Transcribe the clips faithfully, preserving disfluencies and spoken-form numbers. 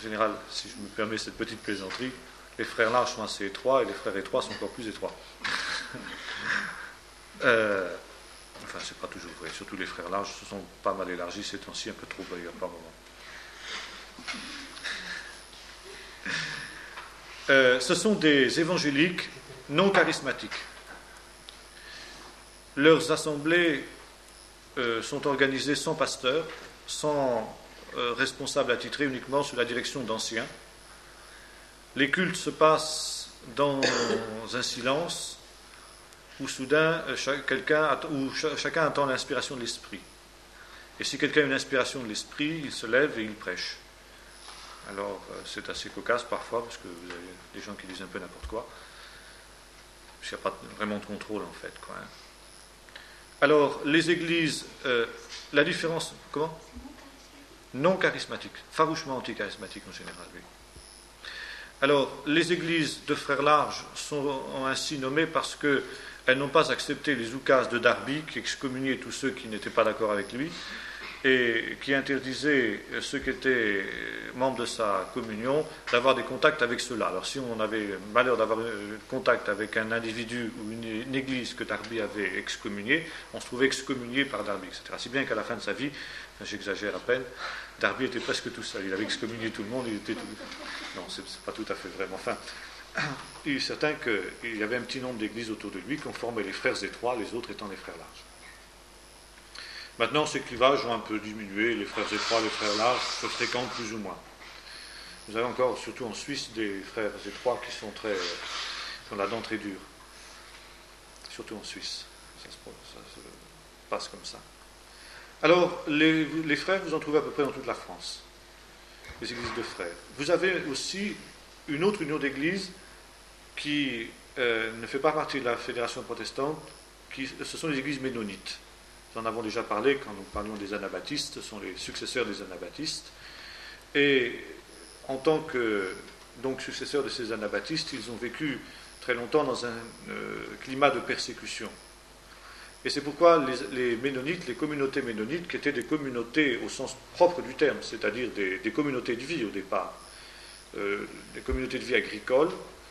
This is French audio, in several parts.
général, si je me permets cette petite plaisanterie, les frères larges sont assez étroits et les frères étroits sont encore plus étroits. euh, enfin, c'est pas toujours vrai. Surtout les frères larges se sont pas mal élargis ces temps-ci, un peu trop d'ailleurs par moment. Euh, ce sont des évangéliques non charismatiques. Leurs assemblées euh, sont organisées sans pasteur, sans euh, responsable attitré, uniquement sous la direction d'anciens. Les cultes se passent dans un silence où soudain chaque, quelqu'un, où ch- chacun attend l'inspiration de l'esprit. Et si quelqu'un a une inspiration de l'esprit, il se lève et il prêche. Alors euh, c'est assez cocasse parfois, parce que vous avez des gens qui disent un peu n'importe quoi. Parce qu'il n'y a pas vraiment de contrôle en fait, quoi, hein. Alors, les églises, euh, la différence, comment ? Non charismatique, farouchement anti-charismatique en général, oui. Alors, les églises de frères larges sont ainsi nommées parce qu'elles n'ont pas accepté les oukases de Darby, qui excommuniaient tous ceux qui n'étaient pas d'accord avec lui, et qui interdisait ceux qui étaient membres de sa communion d'avoir des contacts avec ceux-là. Alors si on avait le malheur d'avoir contact avec un individu ou une, une église que Darby avait excommunié, on se trouvait excommunié par Darby, et cetera. Si bien qu'à la fin de sa vie, enfin, j'exagère à peine, Darby était presque tout seul. Il avait excommunié tout le monde, il était tout... Non, c'est, c'est pas tout à fait vrai, mais enfin, il est certain qu'il y avait un petit nombre d'églises autour de lui qui ont formé les frères étroits, les autres étant les frères larges. Maintenant, ces clivages ont un peu diminué, les frères étroits, les frères larges se fréquentent plus ou moins. Vous avez encore, surtout en Suisse, des frères étroits qui sont très, qui ont la dent très dure. Surtout en Suisse, ça se, ça se passe comme ça. Alors, les, les frères, vous en trouvez à peu près dans toute la France, les églises de frères. Vous avez aussi une autre union d'églises qui euh, ne fait pas partie de la fédération protestante, qui, ce sont les églises ménonites. Nous en avons déjà parlé quand nous parlions des anabaptistes, ce sont les successeurs des anabaptistes. Et en tant que donc, successeurs de ces anabaptistes, ils ont vécu très longtemps dans un euh, climat de persécution. Et c'est pourquoi les, les ménonites, les communautés ménonites, qui étaient des communautés au sens propre du terme, c'est-à-dire des, des communautés de vie au départ, euh, des communautés de vie agricoles,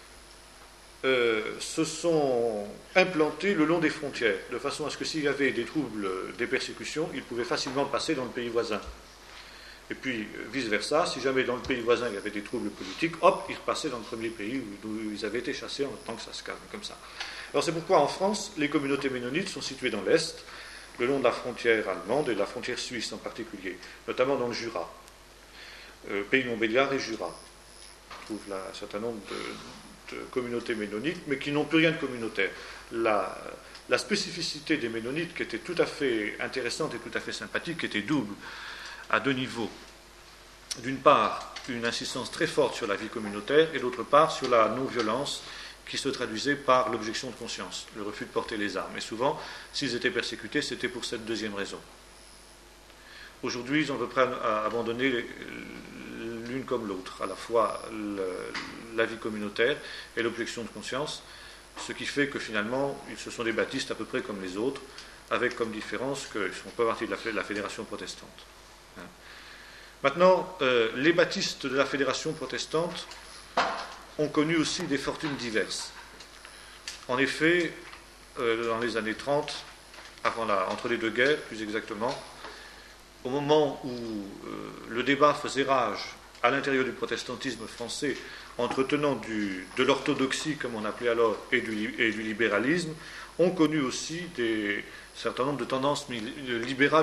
Euh, se sont implantés le long des frontières, de façon à ce que s'il y avait des troubles, des persécutions, ils pouvaient facilement passer dans le pays voisin. Et puis, vice-versa, si jamais dans le pays voisin il y avait des troubles politiques, hop, ils repassaient dans le premier pays d'où ils avaient été chassés en tant que ça se calme, comme ça. Alors c'est pourquoi en France, les communautés ménonites sont situées dans l'Est, le long de la frontière allemande et de la frontière suisse en particulier, notamment dans le Jura, euh, pays de Montbéliard et Jura. On trouve là un certain nombre de communautés ménonites, mais qui n'ont plus rien de communautaire. La, la spécificité des ménonites, qui était tout à fait intéressante et tout à fait sympathique, était double, à deux niveaux. D'une part, une insistance très forte sur la vie communautaire, et d'autre part, sur la non-violence, qui se traduisait par l'objection de conscience, le refus de porter les armes. Et souvent, s'ils étaient persécutés, c'était pour cette deuxième raison. Aujourd'hui, ils ont à peu près abandonné l'une comme l'autre, à la fois le, la vie communautaire et l'objection de conscience, ce qui fait que finalement, ils se sont des baptistes à peu près comme les autres, avec comme différence qu'ils ne font pas partie de la, de la fédération protestante. Hein. Maintenant, euh, les baptistes de la fédération protestante ont connu aussi des fortunes diverses. En effet, euh, dans les années trente, avant la, entre les deux guerres, plus exactement, au moment où euh, le débat faisait rage à l'intérieur du protestantisme français, entre tenants du, de l'orthodoxie, comme on appelait alors, et du, et du libéralisme, ont connu aussi des, un certain nombre de tendances libérales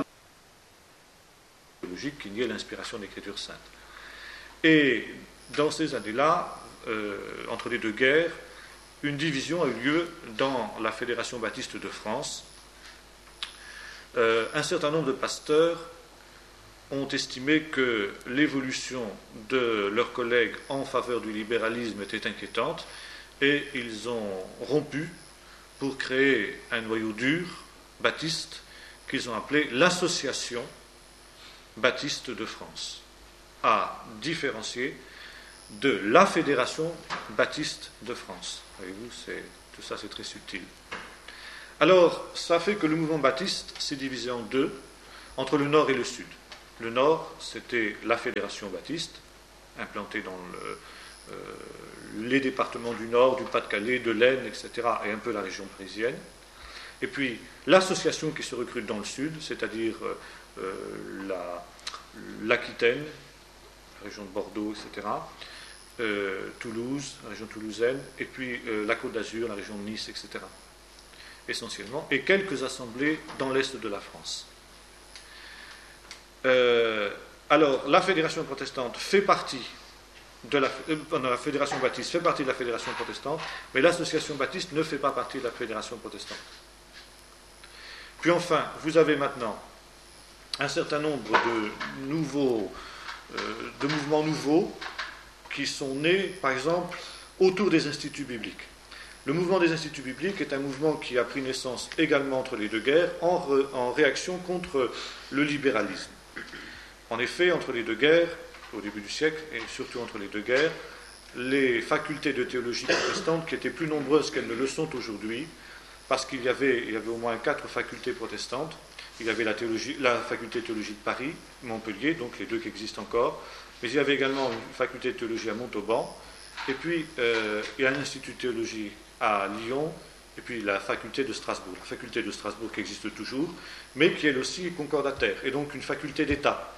qui niaient l'inspiration de l'Écriture sainte. Et dans ces années-là, euh, entre les deux guerres, une division a eu lieu dans la Fédération baptiste de France. Euh, un certain nombre de pasteurs ont estimé que l'évolution de leurs collègues en faveur du libéralisme était inquiétante et ils ont rompu pour créer un noyau dur baptiste qu'ils ont appelé l'Association baptiste de France, à différencier de la Fédération baptiste de France. Voyez-vous, c'est, tout ça c'est très subtil. Alors, ça fait que le mouvement baptiste s'est divisé en deux, entre le nord et le sud. Le nord, c'était la Fédération baptiste, implantés dans le, euh, les départements du Nord, du Pas-de-Calais, de l'Aisne, et cetera, et un peu la région parisienne. Et puis l'association qui se recrute dans le Sud, c'est-à-dire euh, la, l'Aquitaine, la région de Bordeaux, et cetera, euh, Toulouse, la région toulousaine, et puis euh, la Côte d'Azur, la région de Nice, et cetera, essentiellement, et quelques assemblées dans l'Est de la France. Euh, alors, la Fédération protestante fait partie de la, euh, la Fédération baptiste fait partie de la Fédération protestante, mais l'Association baptiste ne fait pas partie de la Fédération protestante. Puis enfin, vous avez maintenant un certain nombre de nouveaux, euh, de mouvements nouveaux qui sont nés, par exemple, autour des instituts bibliques. Le mouvement des instituts bibliques est un mouvement qui a pris naissance également entre les deux guerres, en, re, en réaction contre le libéralisme. En effet, entre les deux guerres, au début du siècle, et surtout entre les deux guerres, les facultés de théologie protestantes, qui étaient plus nombreuses qu'elles ne le sont aujourd'hui, parce qu'il y avait, il y avait au moins quatre facultés protestantes. Il y avait la, théologie, la faculté de théologie de Paris, Montpellier, donc les deux qui existent encore, mais il y avait également une faculté de théologie à Montauban, et puis euh, il y a un institut de théologie à Lyon, et puis la faculté de Strasbourg. La faculté de Strasbourg qui existe toujours, mais qui elle aussi est concordataire, et donc une faculté d'État,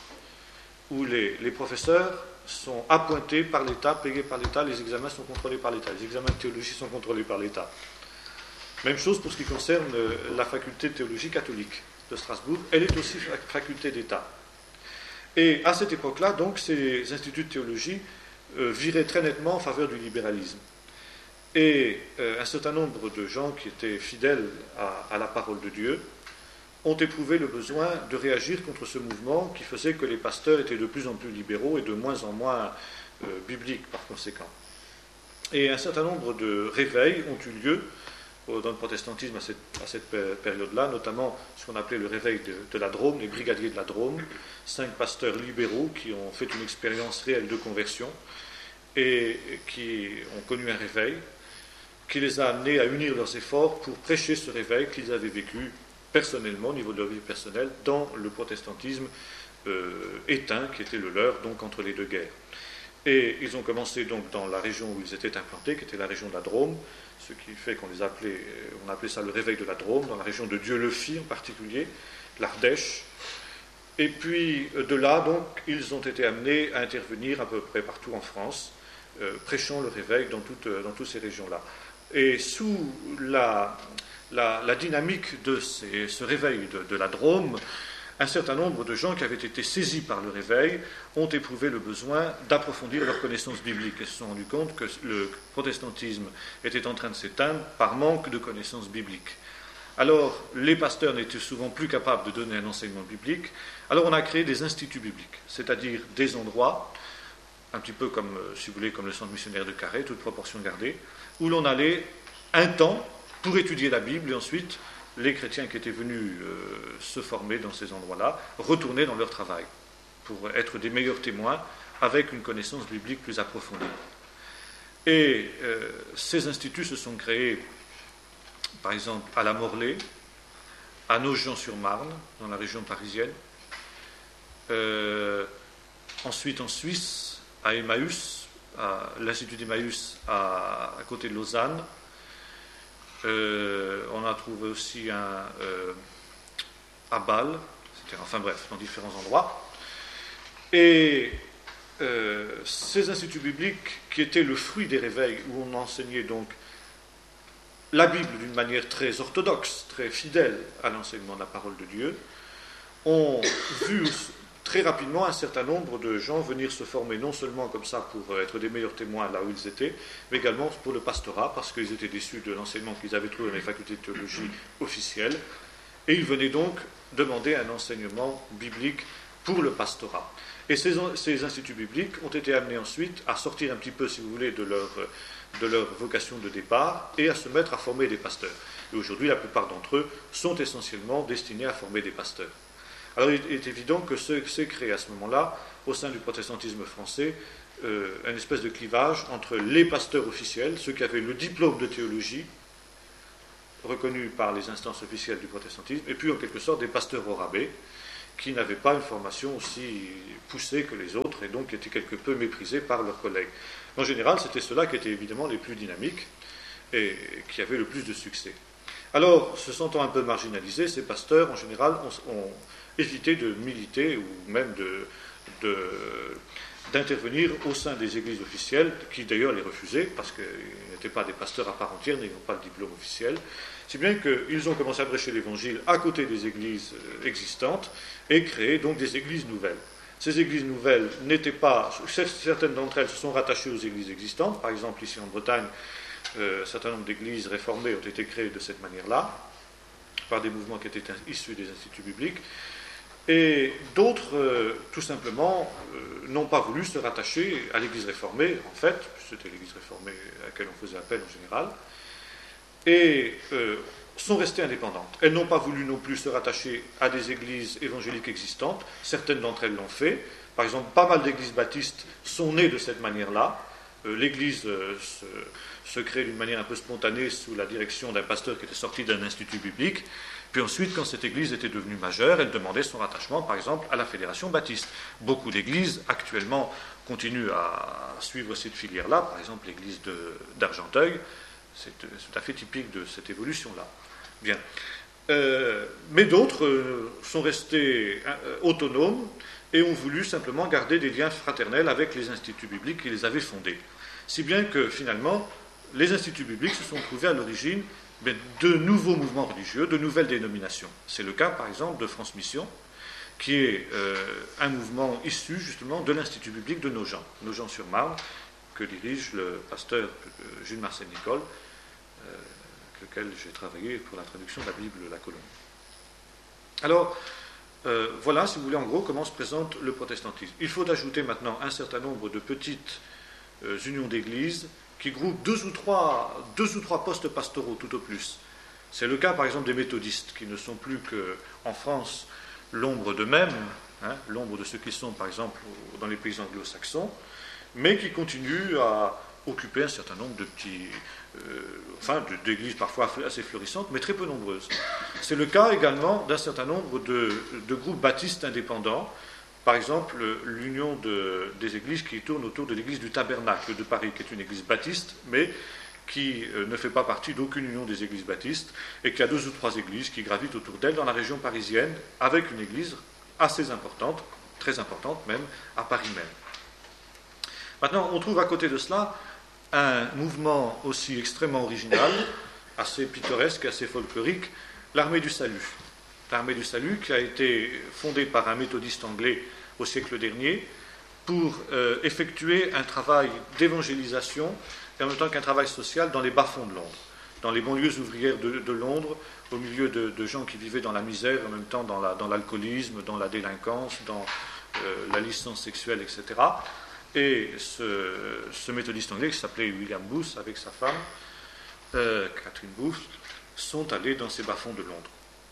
où les, les professeurs sont appointés par l'État, payés par l'État, les examens sont contrôlés par l'État, les examens de théologie sont contrôlés par l'État. Même chose pour ce qui concerne la faculté de théologie catholique de Strasbourg, elle est aussi faculté d'État. Et à cette époque-là, donc, ces instituts de théologie euh, viraient très nettement en faveur du libéralisme. Et euh, un certain nombre de gens qui étaient fidèles à, à la parole de Dieu ont éprouvé le besoin de réagir contre ce mouvement qui faisait que les pasteurs étaient de plus en plus libéraux et de moins en moins euh, bibliques par conséquent. Et un certain nombre de réveils ont eu lieu dans le protestantisme à cette, à cette période-là, notamment ce qu'on appelait le réveil de, de la Drôme, les brigadiers de la Drôme, cinq pasteurs libéraux qui ont fait une expérience réelle de conversion et qui ont connu un réveil qui les a amenés à unir leurs efforts pour prêcher ce réveil qu'ils avaient vécu personnellement, au niveau de leur vie personnelle, dans le protestantisme euh, éteint qui était le leur, donc entre les deux guerres. Et ils ont commencé donc dans la région où ils étaient implantés, qui était la région de la Drôme, ce qui fait qu'on les appelait, on appelait ça le réveil de la Drôme, dans la région de Dieu-le-Fit en particulier, l'Ardèche. Et puis de là, donc, ils ont été amenés à intervenir à peu près partout en France, euh, prêchant le réveil dans toutes, dans toutes ces régions-là. Et sous la, la, la dynamique de ces, ce réveil de, de la Drôme, un certain nombre de gens qui avaient été saisis par le réveil ont éprouvé le besoin d'approfondir leur connaissance biblique et se sont rendus compte que le protestantisme était en train de s'éteindre par manque de connaissances bibliques. Alors, les pasteurs n'étaient souvent plus capables de donner un enseignement biblique, alors on a créé des instituts bibliques, c'est-à-dire des endroits, un petit peu comme, si vous voulez, comme le centre missionnaire de Carhaix, toute proportion gardée, où l'on allait un temps pour étudier la Bible et ensuite les chrétiens qui étaient venus euh, se former dans ces endroits-là retournaient dans leur travail pour être des meilleurs témoins avec une connaissance biblique plus approfondie. Et euh, ces instituts se sont créés, par exemple, à la Morlaix, à Nogent-sur-Marne, dans la région parisienne, euh, ensuite en Suisse, à Emmaüs, à l'Institut d'Emmaüs à, à côté de Lausanne. Euh, on a trouvé aussi un euh, à Bâle, et cetera. Enfin bref, dans différents endroits. Et euh, ces instituts bibliques, qui étaient le fruit des réveils, où on enseignait donc la Bible d'une manière très orthodoxe, très fidèle à l'enseignement de la parole de Dieu, ont vu très rapidement un certain nombre de gens venir se former, non seulement comme ça pour être des meilleurs témoins là où ils étaient, mais également pour le pastorat, parce qu'ils étaient déçus de l'enseignement qu'ils avaient trouvé dans les facultés de théologie officielles, et ils venaient donc demander un enseignement biblique pour le pastorat. Et ces, ces instituts bibliques ont été amenés ensuite à sortir un petit peu, si vous voulez, de leur, de leur vocation de départ et à se mettre à former des pasteurs. Et aujourd'hui, la plupart d'entre eux sont essentiellement destinés à former des pasteurs. Alors il est évident que s'est créé à ce moment-là, au sein du protestantisme français, euh, une espèce de clivage entre les pasteurs officiels, ceux qui avaient le diplôme de théologie, reconnu par les instances officielles du protestantisme, et puis en quelque sorte des pasteurs au rabais, qui n'avaient pas une formation aussi poussée que les autres et donc qui étaient quelque peu méprisés par leurs collègues. En général, c'était ceux-là qui étaient évidemment les plus dynamiques et qui avaient le plus de succès. Alors, se sentant un peu marginalisés, ces pasteurs, en général, ont, ont évité de militer ou même de, de, d'intervenir au sein des églises officielles, qui d'ailleurs les refusaient, parce qu'ils n'étaient pas des pasteurs à part entière, n'ayant pas le diplôme officiel, si bien qu'ils ont commencé à prêcher l'évangile à côté des églises existantes et créé donc des églises nouvelles. Ces églises nouvelles n'étaient pas, certaines d'entre elles se sont rattachées aux églises existantes, par exemple ici en Bretagne, euh, un certain nombre d'églises réformées ont été créées de cette manière-là, par des mouvements qui étaient issus des instituts bibliques, et d'autres, euh, tout simplement, euh, n'ont pas voulu se rattacher à l'église réformée, en fait, c'était l'église réformée à laquelle on faisait appel en général, et euh, sont restées indépendantes. Elles n'ont pas voulu non plus se rattacher à des églises évangéliques existantes, certaines d'entre elles l'ont fait. Par exemple, pas mal d'églises baptistes sont nées de cette manière-là. Euh, l'église euh, se, se crée d'une manière un peu spontanée sous la direction d'un pasteur qui était sorti d'un institut biblique. Puis ensuite, quand cette église était devenue majeure, elle demandait son rattachement, par exemple, à la fédération baptiste. Beaucoup d'églises, actuellement, continuent à suivre cette filière-là. Par exemple, l'église de, d'Argenteuil, c'est, c'est tout à fait typique de cette évolution-là. Bien. Euh, mais d'autres euh, sont restés euh, autonomes et ont voulu simplement garder des liens fraternels avec les instituts bibliques qui les avaient fondés. Si bien que, finalement, les instituts bibliques se sont trouvés à l'origine de nouveaux mouvements religieux, de nouvelles dénominations. C'est le cas, par exemple, de France Mission, qui est euh, un mouvement issu, justement, de l'Institut biblique de Nogent, Nogent-sur-Marne, que dirige le pasteur euh, Jules Marcel Nicole, euh, avec lequel j'ai travaillé pour la traduction de la Bible La Colombe. Alors, euh, voilà, si vous voulez, en gros, comment se présente le protestantisme. Il faut ajouter maintenant un certain nombre de petites euh, unions d'églises qui groupent deux ou trois, deux ou trois postes pastoraux tout au plus. C'est le cas, par exemple, des méthodistes, qui ne sont plus qu'en France l'ombre d'eux-mêmes, hein, l'ombre de ceux qui sont, par exemple, dans les pays anglo-saxons, mais qui continuent à occuper un certain nombre de petits, euh, enfin, d'églises parfois assez florissantes, mais très peu nombreuses. C'est le cas également d'un certain nombre de, de groupes baptistes indépendants. Par exemple, l'union de, des églises qui tournent autour de l'église du Tabernacle de Paris, qui est une église baptiste, mais qui euh, ne fait pas partie d'aucune union des églises baptistes, et qui a deux ou trois églises qui gravitent autour d'elle dans la région parisienne, avec une église assez importante, très importante même, à Paris même. Maintenant, on trouve à côté de cela un mouvement aussi extrêmement original, assez pittoresque, assez folklorique, l'Armée du Salut. L'Armée du Salut, qui a été fondée par un méthodiste anglais au siècle dernier, pour euh, effectuer un travail d'évangélisation et en même temps qu'un travail social dans les bas-fonds de Londres, dans les banlieues ouvrières de, de Londres, au milieu de, de gens qui vivaient dans la misère, en même temps dans, la, dans l'alcoolisme, dans la délinquance, dans euh, la licence sexuelle, et cetera. Et ce, ce méthodiste anglais, qui s'appelait William Booth, avec sa femme, euh, Catherine Booth, sont allés dans ces bas-fonds de Londres.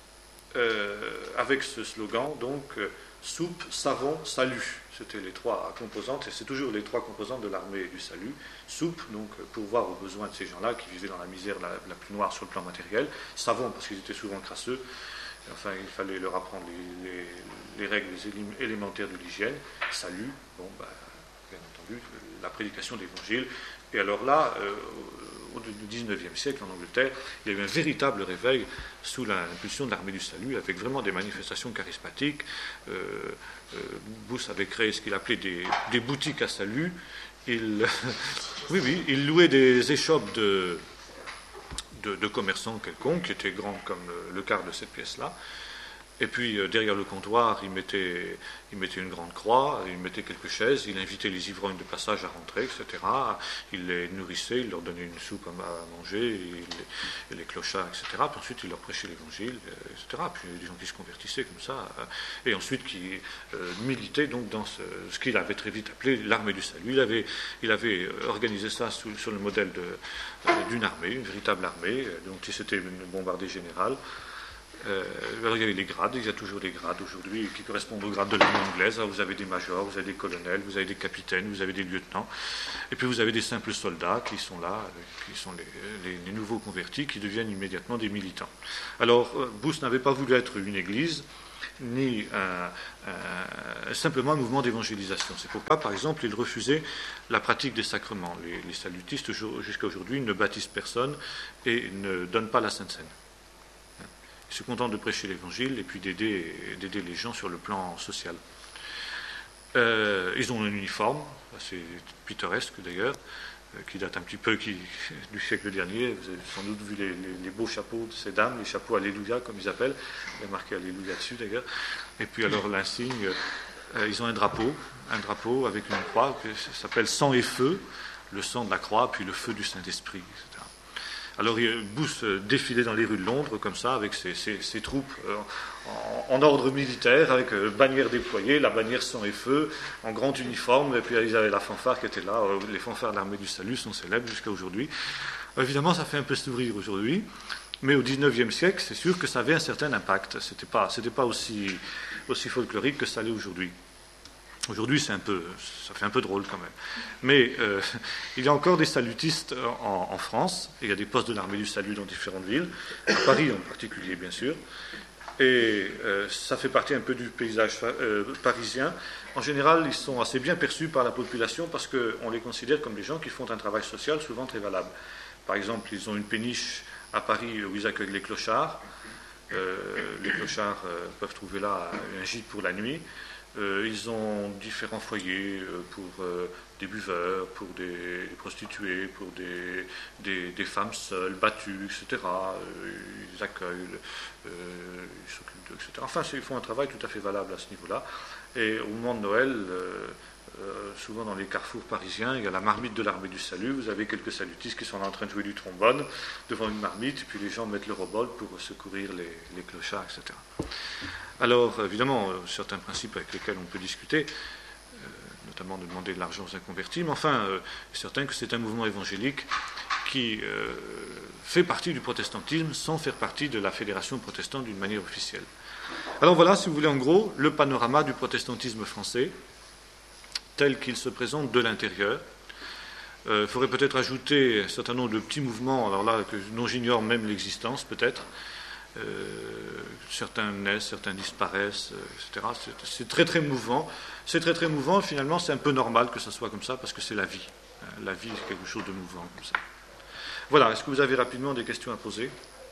Euh, avec ce slogan, donc, euh, soupe, savon, salut. C'était les trois composantes, et c'est toujours les trois composantes de l'armée du salut. Soupe, donc, pour voir aux besoins de ces gens-là qui vivaient dans la misère la, la plus noire sur le plan matériel. Savon, parce qu'ils étaient souvent crasseux. Et enfin, il fallait leur apprendre les, les, les règles élémentaires de l'hygiène. Salut, bon, bah, bien entendu, la prédication de l'évangile. Et alors là, euh, au dix-neuvième siècle, en Angleterre, il y a eu un véritable réveil sous l'impulsion de l'armée du salut, avec vraiment des manifestations charismatiques. Euh, euh, Booth avait créé ce qu'il appelait des, des boutiques à salut. Il, oui, oui, il louait des échoppes de, de, de commerçants quelconques, qui étaient grands comme le, le quart de cette pièce-là. Et puis, euh, derrière le comptoir, il mettait, il mettait une grande croix, il mettait quelques chaises, il invitait les ivrognes de passage à rentrer, et cetera. Il les nourrissait, il leur donnait une soupe à manger, il, et les clochards, et cetera. Puis ensuite, il leur prêchait l'évangile, et cetera. Puis des gens qui se convertissaient comme ça, et ensuite qui euh, militaient donc dans ce, ce qu'il avait très vite appelé l'armée du salut. Il avait, il avait organisé ça sous, sur le modèle de, d'une armée, une véritable armée, donc c'était une bombardée générale. Euh, alors il y avait les grades, il y a toujours des grades aujourd'hui qui correspondent aux grades de l'armée anglaise. Alors vous avez des majors, vous avez des colonels, vous avez des capitaines, vous avez des lieutenants, et puis vous avez des simples soldats qui sont là, qui sont les, les, les nouveaux convertis qui deviennent immédiatement des militants. Alors Booth n'avait pas voulu être une église, ni un, un, simplement un mouvement d'évangélisation. C'est pourquoi, par exemple, ils refusaient la pratique des sacrements. Les, les salutistes, jusqu'à aujourd'hui, ne baptisent personne et ne donnent pas la Sainte Seine. Ils se contentent de prêcher l'Évangile et puis d'aider, d'aider les gens sur le plan social. Euh, ils ont un uniforme, assez pittoresque d'ailleurs, qui date un petit peu qui, du siècle dernier. Vous avez sans doute vu les, les, les beaux chapeaux de ces dames, les chapeaux Alléluia, comme ils appellent. Il y a marqué Alléluia dessus, d'ailleurs. Et puis, alors, l'insigne, euh, ils ont un drapeau, un drapeau avec une croix, ça s'appelle sang et feu, le sang de la croix, puis le feu du Saint-Esprit, et cetera. Alors, Booth défilait dans les rues de Londres, comme ça, avec ses, ses, ses troupes euh, en, en ordre militaire, avec euh, bannière déployée, la bannière sang et feu, en grand uniforme, et puis ils avaient la fanfare qui était là. Euh, les fanfares de l'armée du salut sont célèbres jusqu'à aujourd'hui. Euh, évidemment, ça fait un peu sourire aujourd'hui, mais au dix-neuvième siècle, c'est sûr que ça avait un certain impact. Ce n'était pas, c'était pas aussi, aussi folklorique que ça l'est aujourd'hui. Aujourd'hui, c'est un peu, ça fait un peu drôle quand même. Mais euh, il y a encore des salutistes en, en France. Il y a des postes de l'armée du salut dans différentes villes, à Paris en particulier, bien sûr. Et euh, ça fait partie un peu du paysage euh, parisien. En général, ils sont assez bien perçus par la population parce qu'on les considère comme des gens qui font un travail social souvent très valable. Par exemple, ils ont une péniche à Paris où ils accueillent les clochards. Euh, les clochards euh, peuvent trouver là un gîte pour la nuit. Euh, ils ont différents foyers euh, pour euh, des buveurs, pour des prostituées, pour des, des, des femmes seules, battues, et cetera. Euh, ils accueillent, euh, ils s'occupent d'eux, et cetera. Enfin, ils font un travail tout à fait valable à ce niveau-là. Et au moment de Noël, euh, euh, souvent dans les carrefours parisiens, il y a la marmite de l'armée du salut. Vous avez quelques salutistes qui sont en train de jouer du trombone devant une marmite, et puis les gens mettent leur obole pour secourir les, les clochards, et cetera. Alors, évidemment, euh, certains principes avec lesquels on peut discuter, euh, notamment de demander de l'argent aux inconvertis, mais enfin, euh, c'est certain que c'est un mouvement évangélique qui euh, fait partie du protestantisme sans faire partie de la fédération protestante d'une manière officielle. Alors voilà, si vous voulez, en gros, le panorama du protestantisme français, tel qu'il se présente de l'intérieur. Il euh, faudrait peut-être ajouter un certain nombre de petits mouvements, alors là, que, dont j'ignore même l'existence, peut-être. Euh, certains naissent, certains disparaissent, euh, et cetera. C'est, c'est très très mouvant. C'est très très mouvant, et finalement c'est un peu normal que ça soit comme ça, parce que c'est la vie. La vie, c'est quelque chose de mouvant comme ça. Voilà, est-ce que vous avez rapidement des questions à poser ?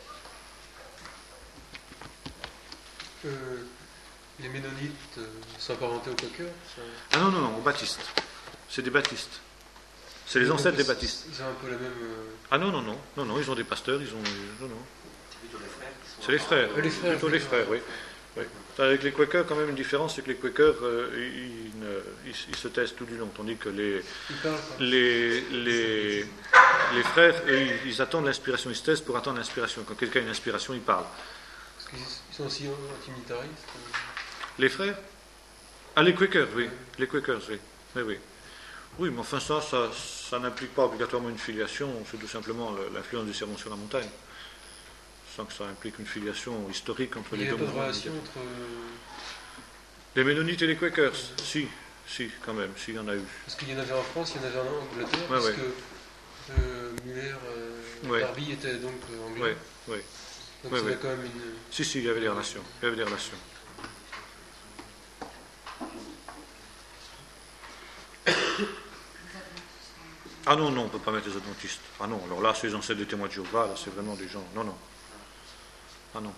euh, Les Ménonites euh, sont apparentés aux Quakers ça... Ah non, non, non, aux baptistes. C'est des baptistes. C'est les ancêtres des baptistes. Ils ont un peu la même... Euh... Ah non, non, non, non, non, ils ont des pasteurs, ils ont... Non, non. C'est les frères, les frères, plutôt les frères, oui. oui. Avec les Quakers, quand même, une différence, c'est que les Quakers, euh, ils, ils, ils se taisent tout du long, tandis que les, les, les, les frères, eux, ils, ils attendent l'inspiration, ils se taisent pour attendre l'inspiration. Quand quelqu'un a une inspiration, il parle. Parce qu'ils sont aussi antimilitaristes. Les frères ? Ah, les Quakers, oui. Les Quakers, oui. Oui, oui. Oui, mais enfin, ça, ça, ça n'implique pas obligatoirement une filiation, c'est tout simplement l'influence du sermon sur la montagne. Sans que ça implique une filiation historique entre les deux mouvements. Il y a pas de relation entre... Les Ménonites et les Quakers, si, si, quand même, si, il y en a eu. Parce qu'il y en avait en France, il y en avait en Angleterre, ouais, parce ouais. que euh, Muller, euh, ouais. Darby était donc euh, anglais. Ouais, ouais. Donc ouais, il y ouais. avait quand même une... Si, si, il y avait des relations, il y avait des relations. Ah non, non, on ne peut pas mettre les adventistes. Ah non, alors là, c'est les ancêtres des témoins de Jéhovah, là, c'est vraiment des gens... Non, non. Ah non.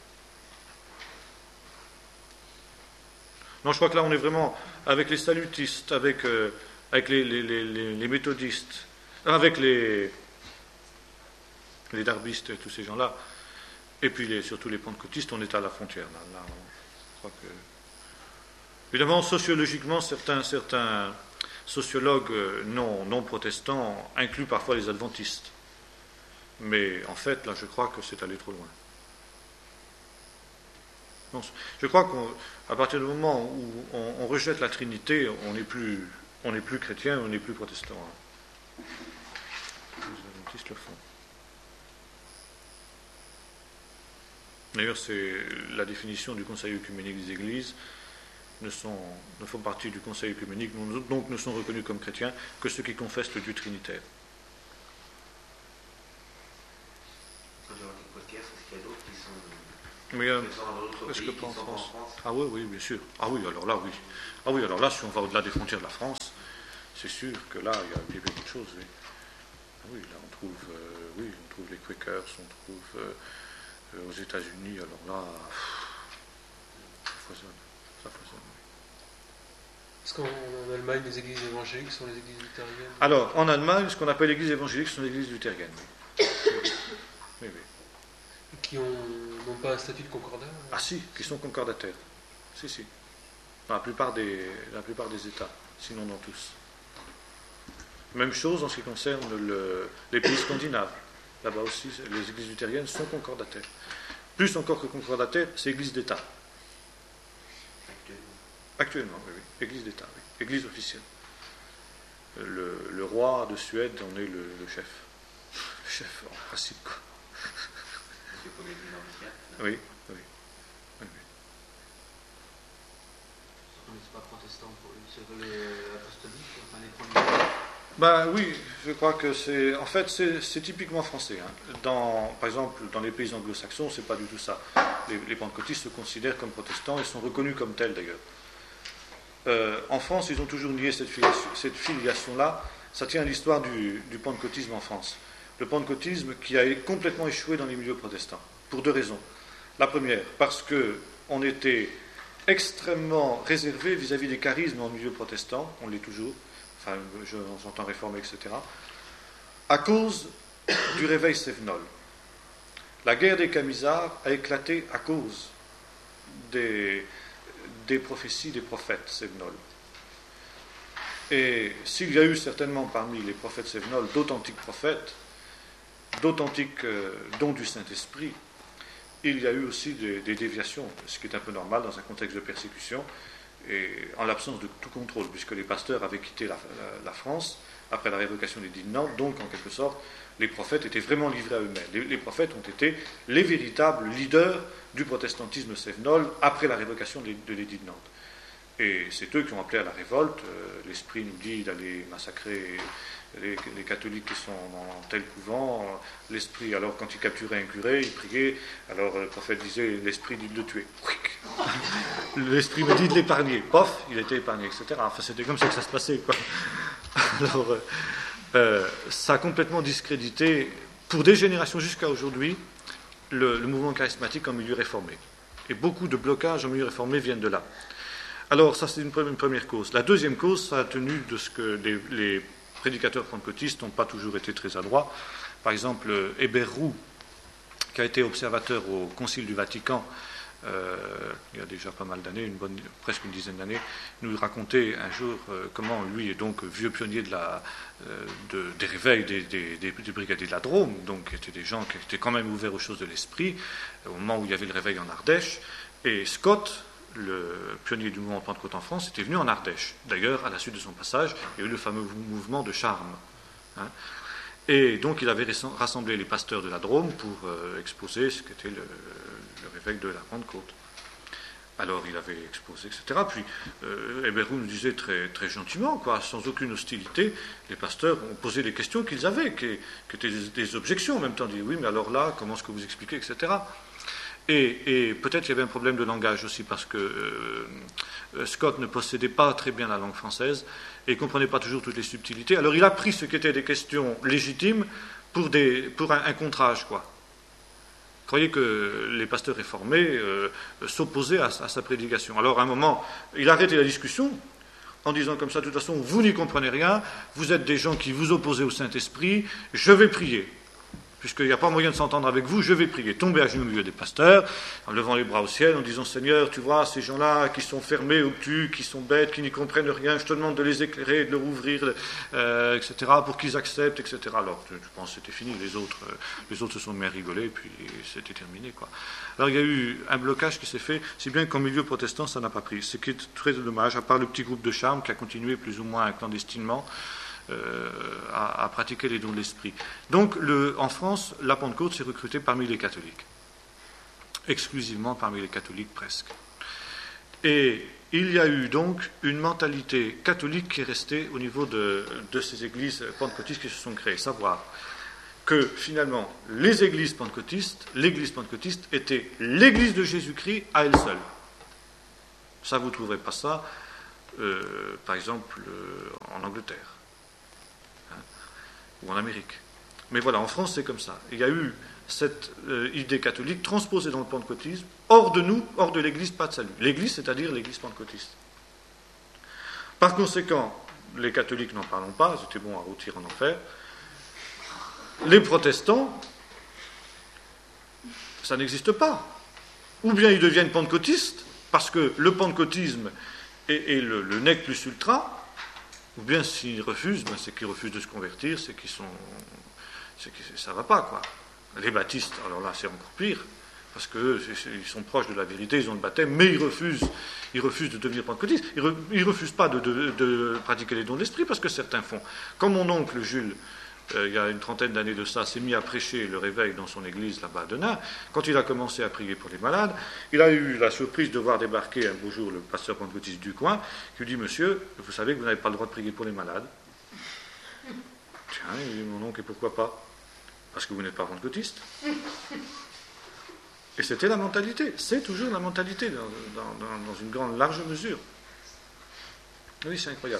Non, je crois que là, on est vraiment avec les salutistes, avec, euh, avec les, les, les, les méthodistes, avec les, les darbistes et tous ces gens-là, et puis les, surtout les pentecôtistes, on est à la frontière. Là, là on, je crois que... Évidemment, sociologiquement, certains, certains sociologues non, non protestants incluent parfois les adventistes. Mais en fait, là, je crois que c'est allé trop loin. Non, je crois qu'à partir du moment où on, on rejette la Trinité, on n'est plus, on n'est plus chrétien, on n'est plus protestant. Les adventistes le font. D'ailleurs, c'est la définition du Conseil œcuménique des Églises. Ne, sont, ne font partie du Conseil œcuménique, donc ne sont reconnus comme chrétiens que ceux qui confessent le Dieu trinitaire. Quand il y a des Quakers, est-ce qu'il y a d'autres qui sont Mais, euh, présents dans d'autres Est-ce que pas en France? en France Ah oui, oui, bien sûr. Ah oui, alors là, oui. Ah oui, alors là, si on va au-delà des frontières de la France, c'est sûr que là, il y a, il y a beaucoup de choses, oui. Ah oui, là, on trouve, euh, oui, on trouve les Quakers, on trouve euh, euh, aux États-Unis, alors là, pff, ça foisonne, ça foisonne. Est-ce qu'en Allemagne, les églises évangéliques sont les églises luthériennes? Alors, en Allemagne, ce qu'on appelle l'église évangélique sont les églises luthériennes, oui. Oui, oui. oui. Qui n'ont pas un statut de concordat? Ah si, qui sont concordataires. Si, si. Dans la plupart des, la plupart des États, sinon dans tous. Même chose en ce qui concerne le, les pays scandinaves. Là-bas aussi, les églises luthériennes sont concordataires. Plus encore que concordataires, c'est église d'État. Actuellement, oui, oui. Église d'État, oui. Église officielle. Le, le roi de Suède en est le, le chef. Le chef en principe, quoi. Oui, oui. oui, oui. C'est pas protestant pour eux, c'est apostolique, enfin les premiers. Ben oui, je crois que c'est. En fait, c'est, c'est typiquement français. Hein. Dans, par exemple, dans les pays anglo-saxons, c'est pas du tout ça. Les, les pentecôtistes se considèrent comme protestants et sont reconnus comme tels d'ailleurs. Euh, en France, ils ont toujours nié cette filiation, cette filiation-là. Ça tient à l'histoire du, du pentecôtisme en France. Le pentecôtisme qui a complètement échoué dans les milieux protestants, pour deux raisons. La première, parce qu'on était extrêmement réservé vis-à-vis des charismes en milieu protestant, on l'est toujours, enfin, je, j'entends réformer, et cetera, à cause du réveil cévenol. La guerre des Camisards a éclaté à cause des, des prophéties des prophètes cévenols. Et s'il y a eu certainement parmi les prophètes cévenols d'authentiques prophètes, d'authentiques euh, dons du Saint-Esprit, il y a eu aussi des, des déviations, ce qui est un peu normal dans un contexte de persécution, et en l'absence de tout contrôle, puisque les pasteurs avaient quitté la, la, la France après la révocation des Dits de Nantes, donc en quelque sorte, les prophètes étaient vraiment livrés à eux-mêmes. Les, les prophètes ont été les véritables leaders du protestantisme cévenol après la révocation de, de l'Édit de Nantes. Et c'est eux qui ont appelé à la révolte. Euh, l'Esprit nous dit d'aller massacrer les, les catholiques qui sont dans tel couvent. L'Esprit, alors quand il capturait un curé, il priait. Alors le prophète disait, l'Esprit dit de le tuer. L'Esprit me dit de l'épargner. Pof, il a été épargné, et cetera. Enfin, c'était comme ça que ça se passait, quoi. Alors, euh, euh, ça a complètement discrédité, pour des générations jusqu'à aujourd'hui, le, le mouvement charismatique en milieu réformé. Et beaucoup de blocages en milieu réformé viennent de là. Alors, ça, c'est une première cause. La deuxième cause, ça a tenu de ce que les, les prédicateurs pentecôtistes n'ont pas toujours été très adroits. Par exemple, Hébert Roux, qui a été observateur au Concile du Vatican, euh, il y a déjà pas mal d'années, une bonne, presque une dizaine d'années, nous racontait un jour euh, comment lui, est donc vieux pionnier de la, euh, de, des réveils des, des, des, des brigadiers de la Drôme, donc qui étaient des gens qui étaient quand même ouverts aux choses de l'esprit, au moment où il y avait le réveil en Ardèche, et Scott, le pionnier du mouvement Pentecôte en France, était venu en Ardèche. D'ailleurs, à la suite de son passage, il y a eu le fameux mouvement de Charmes. Hein. Et donc, il avait rassemblé les pasteurs de la Drôme pour euh, exposer ce qu'était le, le réveil de la Pentecôte. Alors, il avait exposé, et cetera. Puis, euh, Hébert Roux nous disait très, très gentiment, quoi, sans aucune hostilité, les pasteurs ont posé les questions qu'ils avaient, qui, qui étaient des, des objections en même temps. Ils disaient, oui, mais alors là, comment est-ce que vous expliquez, et cetera. Et, et peut-être qu'il y avait un problème de langage aussi, parce que euh, Scott ne possédait pas très bien la langue française et ne comprenait pas toujours toutes les subtilités. Alors il a pris ce qui étaient des questions légitimes pour, des, pour un, un contrage, quoi. Vous croyez que les pasteurs réformés euh, s'opposaient à, à sa prédication. Alors à un moment, il a arrêté la discussion en disant comme ça, de toute façon, vous n'y comprenez rien, vous êtes des gens qui vous opposez au Saint-Esprit, je vais prier. Puisqu'il n'y a pas moyen de s'entendre avec vous, je vais prier. Tomber à genoux au milieu des pasteurs, en levant les bras au ciel, en disant, Seigneur, tu vois, ces gens-là qui sont fermés, obtus, qui sont bêtes, qui n'y comprennent rien, je te demande de les éclairer, de leur ouvrir, euh, et cetera, pour qu'ils acceptent, et cetera. Alors, je pense que c'était fini, les autres, euh, les autres se sont mis à rigoler, puis c'était terminé, quoi. Alors, il y a eu un blocage qui s'est fait, si bien qu'en milieu protestant, ça n'a pas pris. Ce qui est très dommage, à part le petit groupe de Charmes qui a continué plus ou moins clandestinement, Euh, à, à pratiquer les dons de l'esprit. Donc, le, en France, la Pentecôte s'est recrutée parmi les catholiques. Exclusivement parmi les catholiques, presque. Et il y a eu donc une mentalité catholique qui est restée au niveau de, de ces églises pentecôtistes qui se sont créées. Savoir que finalement les églises pentecôtistes, l'église pentecôtiste était l'église de Jésus-Christ à elle seule. Ça, vous ne trouverez pas ça, euh, par exemple, euh, en Angleterre, hein, ou en Amérique. Mais voilà, en France, c'est comme ça. Il y a eu cette euh, idée catholique transposée dans le pentecôtisme, hors de nous, hors de l'église, pas de salut. L'église, c'est-à-dire l'église pentecôtiste. Par conséquent, les catholiques, n'en parlons pas, c'était bon à rôtir en enfer. Les protestants, ça n'existe pas. Ou bien ils deviennent pentecôtistes, parce que le pentecôtisme est, est le, le nec plus ultra, ou bien s'ils refusent, ben c'est qu'ils refusent de se convertir, c'est qu'ils sont... C'est que ça ne va pas, quoi. Les baptistes, alors là, c'est encore pire, parce qu'ils sont proches de la vérité, ils ont le baptême, mais ils refusent, ils refusent de devenir pentecôtistes. Ils ne refusent pas de, de, de pratiquer les dons de l'esprit, parce que certains font. Comme mon oncle Jules, euh, il y a une trentaine d'années de ça, s'est mis à prêcher le réveil dans son église là-bas à Denain. Quand il a commencé à prier pour les malades, il a eu la surprise de voir débarquer un beau jour le pasteur pentecôtiste du coin, qui lui dit « Monsieur, vous savez que vous n'avez pas le droit de prier pour les malades ?» Tiens, il dit « Mon oncle, et pourquoi pas ? Parce que vous n'êtes pas pentecôtiste. » Et c'était la mentalité, c'est toujours la mentalité dans, dans, dans, dans une grande, large mesure. Oui, c'est incroyable.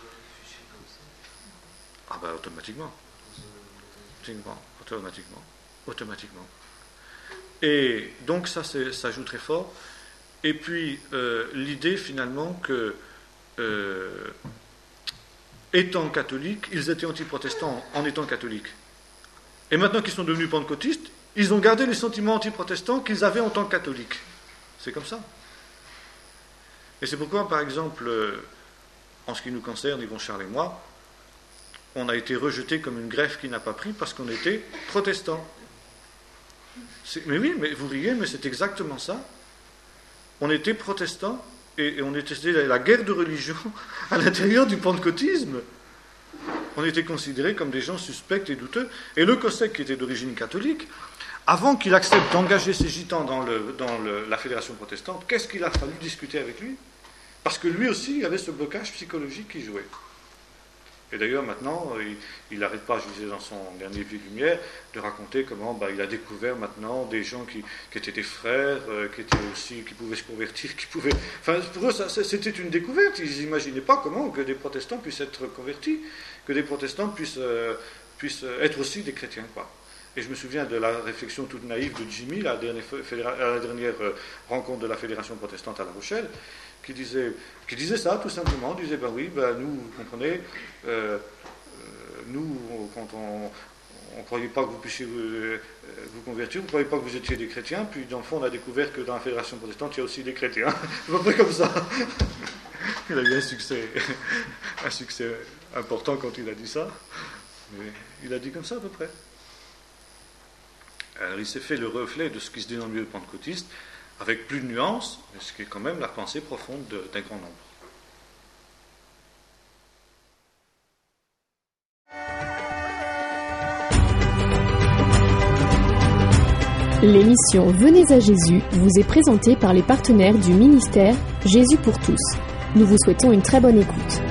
Ah ben automatiquement. Automatiquement. Automatiquement. Automatiquement. Et donc ça, c'est, ça joue très fort. Et puis, euh, l'idée finalement que, euh, étant catholiques, ils étaient anti-protestants en étant catholiques. Et maintenant qu'ils sont devenus pentecôtistes, ils ont gardé les sentiments anti-protestants qu'ils avaient en tant que catholiques. C'est comme ça. Et c'est pourquoi, par exemple, euh, en ce qui nous concerne, Yvon Charles et moi, on a été rejetés comme une greffe qui n'a pas pris parce qu'on était protestants. C'est, mais oui, mais vous riez, mais c'est exactement ça. On était protestants et, et on était c'était la guerre de religion à l'intérieur du pentecôtisme. On était considérés comme des gens suspects et douteux. Et le Cossec, qui était d'origine catholique, avant qu'il accepte d'engager ses gitans dans, le, dans le, la fédération protestante, qu'est-ce qu'il a fallu discuter avec lui ? Parce que lui aussi, il avait ce blocage psychologique qui jouait. Et d'ailleurs, maintenant, il n'arrête pas, je disais dans son dernier Vie Lumière, de raconter comment bah, il a découvert maintenant des gens qui, qui étaient des frères, euh, qui étaient aussi, qui pouvaient se convertir, qui pouvaient... Enfin, pour eux, ça, c'était une découverte. Ils n'imaginaient pas comment que des protestants puissent être convertis, que des protestants puissent, euh, puissent être aussi des chrétiens, quoi. Et je me souviens de la réflexion toute naïve de Jimmy, la dernière, fédéra... la dernière rencontre de la Fédération protestante à La Rochelle, qui disait, qui disait ça, tout simplement, disait, ben oui, ben nous, vous comprenez, euh, euh, nous, quand on ne croyait pas que vous puissiez vous, euh, vous convertir, vous ne croyez pas que vous étiez des chrétiens, puis dans le fond, on a découvert que dans la Fédération protestante, il y a aussi des chrétiens. C'est à peu près comme ça. Il a eu un succès, un succès important quand il a dit ça, mais il a dit comme ça à peu près. Alors, il s'est fait le reflet de ce qui se dit dans le milieu pentecôtiste, avec plus de nuances, mais ce qui est quand même la pensée profonde de, d'un grand nombre. L'émission Venez à Jésus vous est présentée par les partenaires du ministère Jésus pour tous. Nous vous souhaitons une très bonne écoute.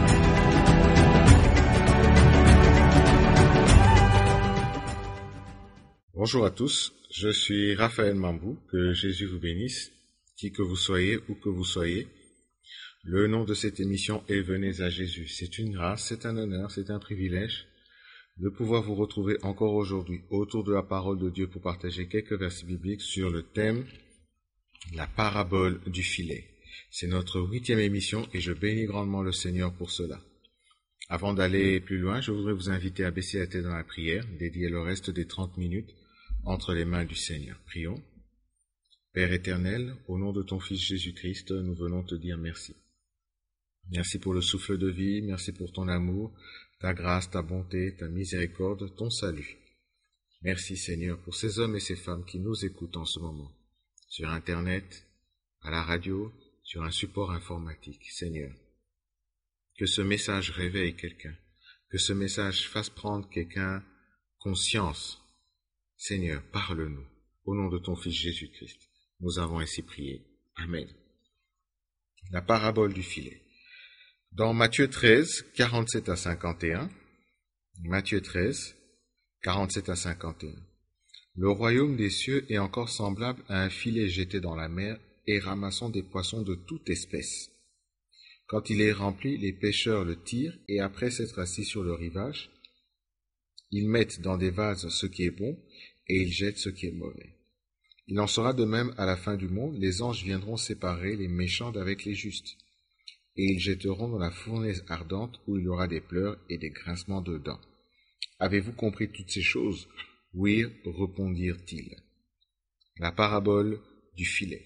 Bonjour à tous, je suis Raphaël Mambou, que Jésus vous bénisse, qui que vous soyez, où que vous soyez. Le nom de cette émission est Venez à Jésus. C'est une grâce, c'est un honneur, c'est un privilège de pouvoir vous retrouver encore aujourd'hui autour de la parole de Dieu pour partager quelques versets bibliques sur le thème la parabole du filet. C'est notre huitième émission et je bénis grandement le Seigneur pour cela. Avant d'aller plus loin, je voudrais vous inviter à baisser la tête dans la prière, dédier le reste des trente minutes entre les mains du Seigneur. Prions. Père éternel, au nom de ton Fils Jésus-Christ, nous venons te dire merci. Merci pour le souffle de vie, merci pour ton amour, ta grâce, ta bonté, ta miséricorde, ton salut. Merci Seigneur pour ces hommes et ces femmes qui nous écoutent en ce moment, sur Internet, à la radio, sur un support informatique. Seigneur, que ce message réveille quelqu'un, que ce message fasse prendre quelqu'un conscience. Seigneur, parle-nous, au nom de ton Fils Jésus-Christ. Nous avons ainsi prié. Amen. La parabole du filet. Dans Matthieu treize, quarante-sept à cinquante et un, Matthieu treize, quarante-sept à cinquante et un. Le royaume des cieux est encore semblable à un filet jeté dans la mer et ramassant des poissons de toute espèce. Quand il est rempli, les pêcheurs le tirent et après s'être assis sur le rivage, ils mettent dans des vases ce qui est bon et ils jettent ce qui est mauvais. Il en sera de même à la fin du monde, les anges viendront séparer les méchants d'avec les justes, et ils jetteront dans la fournaise ardente où il y aura des pleurs et des grincements de dents. Avez-vous compris toutes ces choses? Oui, répondirent-ils. La parabole du filet.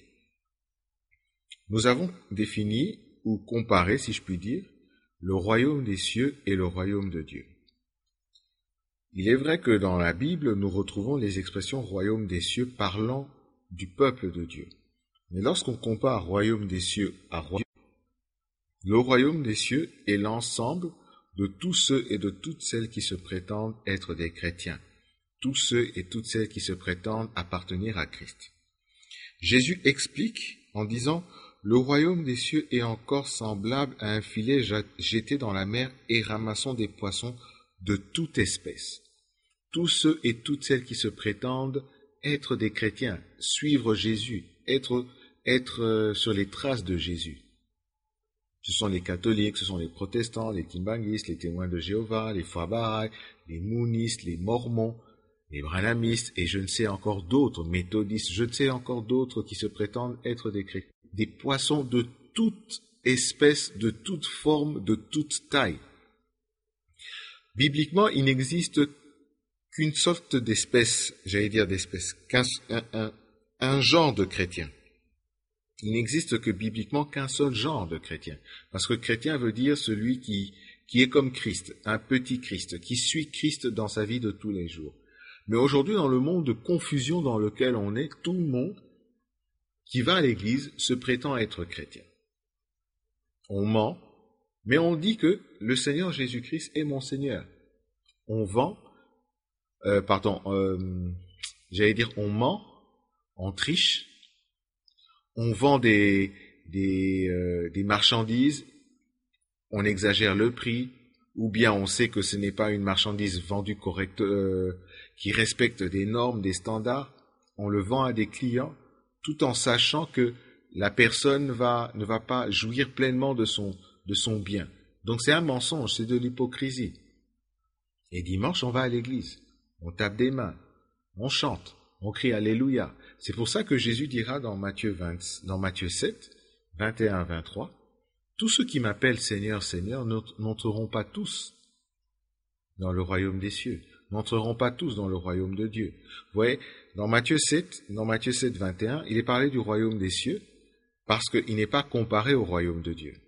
Nous avons défini, ou comparé, si je puis dire, le royaume des cieux et le royaume de Dieu. Il est vrai que dans la Bible, nous retrouvons les expressions royaume des cieux parlant du peuple de Dieu. Mais lorsqu'on compare royaume des cieux à royaume, le royaume des cieux est l'ensemble de tous ceux et de toutes celles qui se prétendent être des chrétiens, tous ceux et toutes celles qui se prétendent appartenir à Christ. Jésus explique en disant « Le royaume des cieux est encore semblable à un filet jeté dans la mer et ramassant des poissons de toute espèce. Tous ceux et toutes celles qui se prétendent être des chrétiens, suivre Jésus, être, être euh, sur les traces de Jésus. Ce sont les catholiques, ce sont les protestants, les kimbanguistes, les témoins de Jéhovah, les Foibarai, les mounistes, les mormons, les branhamistes, et je ne sais encore d'autres, méthodistes, je ne sais encore d'autres qui se prétendent être des chrétiens. Des poissons de toute espèce, de toute forme, de toute taille. Bibliquement, il n'existe qu'une sorte d'espèce, j'allais dire d'espèce, qu'un un, un, un genre de chrétien. Il n'existe que bibliquement qu'un seul genre de chrétien. Parce que chrétien veut dire celui qui, qui est comme Christ, un petit Christ, qui suit Christ dans sa vie de tous les jours. Mais aujourd'hui, dans le monde de confusion dans lequel on est, tout le monde qui va à l'église se prétend être chrétien. On ment, mais on dit que le Seigneur Jésus-Christ est mon Seigneur. On vend, euh, pardon, euh, j'allais dire on ment, on triche, on vend des, des, euh, des marchandises, on exagère le prix, ou bien on sait que ce n'est pas une marchandise vendue correcte, euh, qui respecte des normes, des standards, on le vend à des clients, tout en sachant que la personne va, ne va pas jouir pleinement de son, de son bien. Donc c'est un mensonge, c'est de l'hypocrisie. Et dimanche, on va à l'église, on tape des mains, on chante, on crie Alléluia. C'est pour ça que Jésus dira dans Matthieu, vingt, dans Matthieu sept, vingt et un à vingt-trois, « Tous ceux qui m'appellent Seigneur, Seigneur n'entreront pas tous dans le royaume des cieux, n'entreront pas tous dans le royaume de Dieu. » Vous voyez, dans Matthieu sept, dans Matthieu sept, vingt et un, il est parlé du royaume des cieux parce qu'il n'est pas comparé au royaume de Dieu.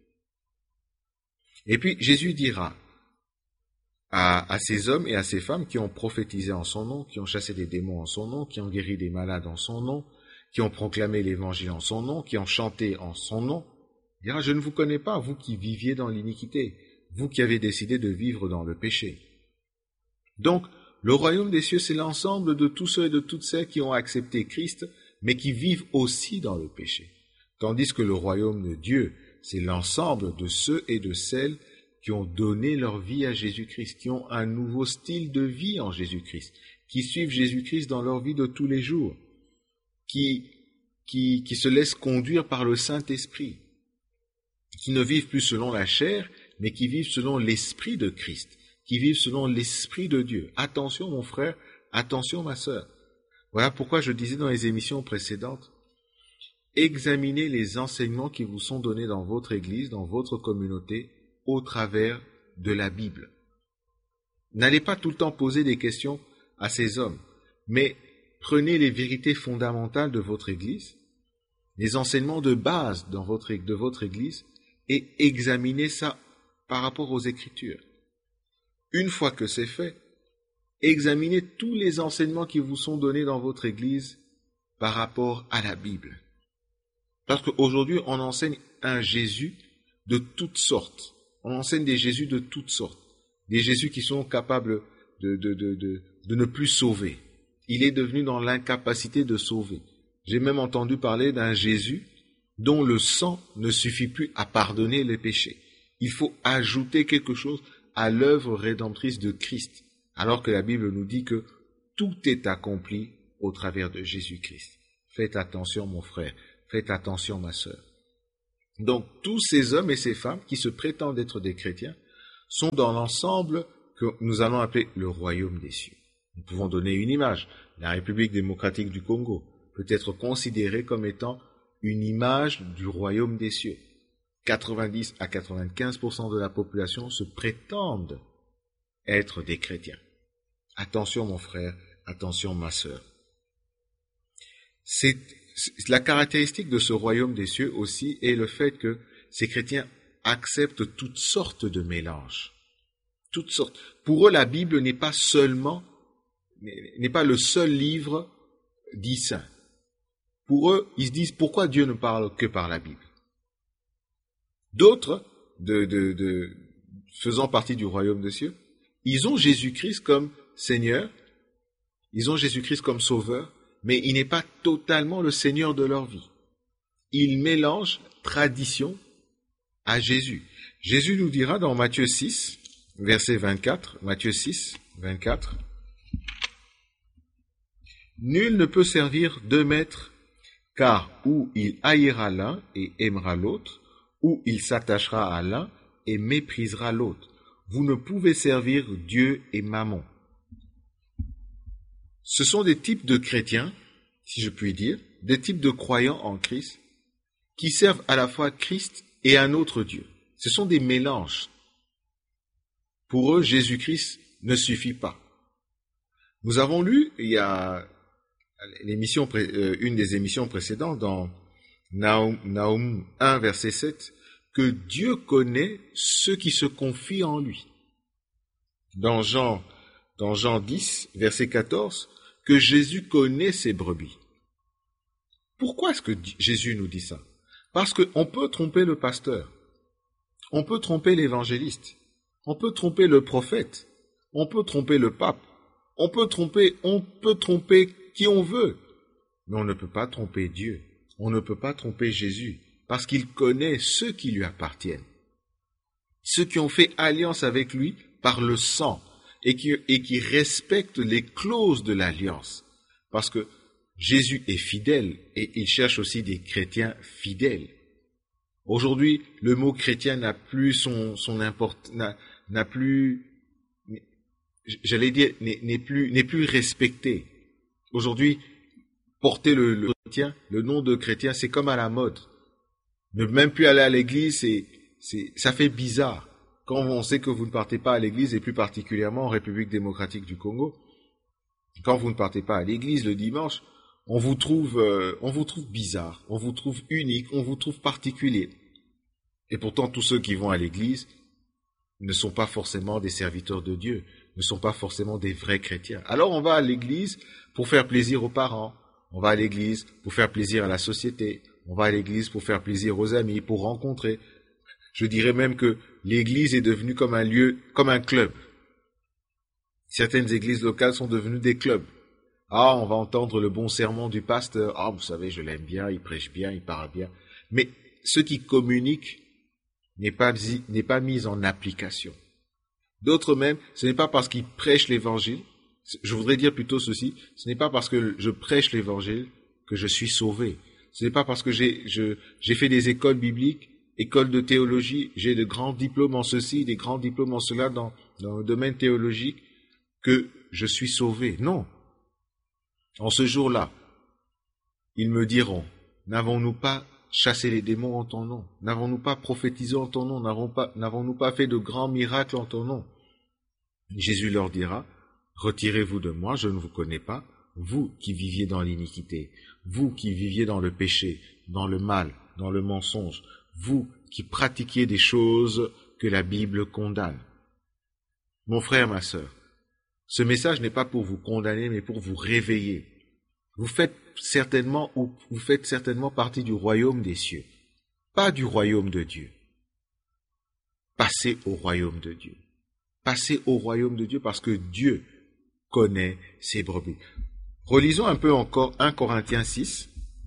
Et puis Jésus dira à, à ces hommes et à ces femmes qui ont prophétisé en son nom, qui ont chassé des démons en son nom, qui ont guéri des malades en son nom, qui ont proclamé l'évangile en son nom, qui ont chanté en son nom, il dira, je ne vous connais pas, vous qui viviez dans l'iniquité, vous qui avez décidé de vivre dans le péché. Donc, le royaume des cieux, c'est l'ensemble de tous ceux et de toutes celles qui ont accepté Christ, mais qui vivent aussi dans le péché. Tandis que le royaume de Dieu, c'est l'ensemble de ceux et de celles qui ont donné leur vie à Jésus-Christ, qui ont un nouveau style de vie en Jésus-Christ, qui suivent Jésus-Christ dans leur vie de tous les jours, qui, qui, qui se laissent conduire par le Saint-Esprit, qui ne vivent plus selon la chair, mais qui vivent selon l'Esprit de Christ, qui vivent selon l'Esprit de Dieu. Attention mon frère, attention ma sœur. Voilà pourquoi je disais dans les émissions précédentes, examinez les enseignements qui vous sont donnés dans votre Église, dans votre communauté, au travers de la Bible. N'allez pas tout le temps poser des questions à ces hommes, mais prenez les vérités fondamentales de votre Église, les enseignements de base dans votre, de votre Église, et examinez ça par rapport aux Écritures. Une fois que c'est fait, examinez tous les enseignements qui vous sont donnés dans votre Église par rapport à la Bible. Parce qu'aujourd'hui, on enseigne un Jésus de toutes sortes. On enseigne des Jésus de toutes sortes. Des Jésus qui sont capables de, de, de, de, de ne plus sauver. Il est devenu dans l'incapacité de sauver. J'ai même entendu parler d'un Jésus dont le sang ne suffit plus à pardonner les péchés. Il faut ajouter quelque chose à l'œuvre rédemptrice de Christ. alors que la Bible nous dit que tout est accompli au travers de Jésus-Christ. Faites attention, mon frère, faites attention, ma sœur. Donc, tous ces hommes et ces femmes qui se prétendent être des chrétiens sont dans l'ensemble que nous allons appeler le royaume des cieux. Nous pouvons donner une image. La République démocratique du Congo peut être considérée comme étant une image du royaume des cieux. quatre-vingt-dix à quatre-vingt-quinze pour cent de la population se prétendent être des chrétiens. Attention, mon frère, attention, ma sœur. C'est, c'est la caractéristique de ce royaume des cieux aussi est le fait que ces chrétiens acceptent toutes sortes de mélanges. Toutes sortes. Pour eux, la Bible n'est pas seulement, n'est pas le seul livre dit saint. Pour eux, ils se disent pourquoi Dieu ne parle que par la Bible. D'autres, de, de, de, faisant partie du royaume des cieux, ils ont Jésus-Christ comme Seigneur, ils ont Jésus-Christ comme Sauveur, mais il n'est pas totalement le Seigneur de leur vie. Ils mélangent tradition à Jésus. Jésus nous dira dans Matthieu six, verset vingt-quatre, Matthieu six, vingt-quatre, « Nul ne peut servir deux maîtres, car ou il haïra l'un et aimera l'autre, ou il s'attachera à l'un et méprisera l'autre. Vous ne pouvez servir Dieu et Mammon. » Ce sont des types de chrétiens, si je puis dire, des types de croyants en Christ, qui servent à la fois Christ et un autre Dieu. Ce sont des mélanges. Pour eux, Jésus-Christ ne suffit pas. Nous avons lu, il y a l'émission, une des émissions précédentes, dans Naum, Naum un, verset sept, que Dieu connaît ceux qui se confient en lui. Dans Jean, dans Jean dix, verset quatorze, que Jésus connaît ses brebis. Pourquoi est-ce que Jésus nous dit ça? Parce qu'on peut tromper le pasteur, on peut tromper l'évangéliste, on peut tromper le prophète, on peut tromper le pape, on peut tromper, on peut tromper qui on veut, mais on ne peut pas tromper Dieu, on ne peut pas tromper Jésus, parce qu'il connaît ceux qui lui appartiennent, ceux qui ont fait alliance avec lui par le sang, et qui, et qui respectent les clauses de l'alliance, parce que Jésus est fidèle, et il cherche aussi des chrétiens fidèles. Aujourd'hui, le mot chrétien n'a plus son, son import, n'a, n'a plus, j'allais dire, n'est, n'est plus, n'est plus respecté. Aujourd'hui, porter le, le chrétien, le nom de chrétien, c'est comme à la mode. Ne même plus aller à l'église, c'est, c'est, ça fait bizarre. Quand on sait que vous ne partez pas à l'église, et plus particulièrement en République démocratique du Congo, quand vous ne partez pas à l'église le dimanche, on vous trouve, euh, on vous trouve bizarre, on vous trouve unique, on vous trouve particulier. Et pourtant, tous ceux qui vont à l'église ne sont pas forcément des serviteurs de Dieu, ne sont pas forcément des vrais chrétiens. Alors on va à l'église pour faire plaisir aux parents, on va à l'église pour faire plaisir à la société, on va à l'église pour faire plaisir aux amis, pour rencontrer. Je dirais même que l'église est devenue comme un lieu, comme un club. Certaines églises locales sont devenues des clubs. Ah, on va entendre le bon sermon du pasteur. Ah, vous savez, je l'aime bien, il prêche bien, il parle bien. Mais ce qui communique n'est pas, n'est pas mis en application. D'autres même, ce n'est pas parce qu'ils prêchent l'évangile, je voudrais dire plutôt ceci, ce n'est pas parce que je prêche l'évangile que je suis sauvé. Ce n'est pas parce que j'ai, je, j'ai fait des écoles bibliques, écoles de théologie, j'ai de grands diplômes en ceci, des grands diplômes en cela dans, dans le domaine théologique, que je suis sauvé. Non. En ce jour-là, ils me diront, n'avons-nous pas chassé les démons en ton nom? N'avons-nous pas prophétisé en ton nom? N'avons pas, n'avons-nous pas fait de grands miracles en ton nom? Jésus leur dira, retirez-vous de moi, je ne vous connais pas, vous qui viviez dans l'iniquité, vous qui viviez dans le péché, dans le mal, dans le mensonge, vous qui pratiquiez des choses que la Bible condamne. Mon frère, ma sœur, ce message n'est pas pour vous condamner, mais pour vous réveiller. Vous faites certainement, ou vous faites certainement partie du royaume des cieux, pas du royaume de Dieu. Passez au royaume de Dieu. Passez au royaume de Dieu parce que Dieu connaît ses brebis. Relisons un peu encore un Corinthiens six.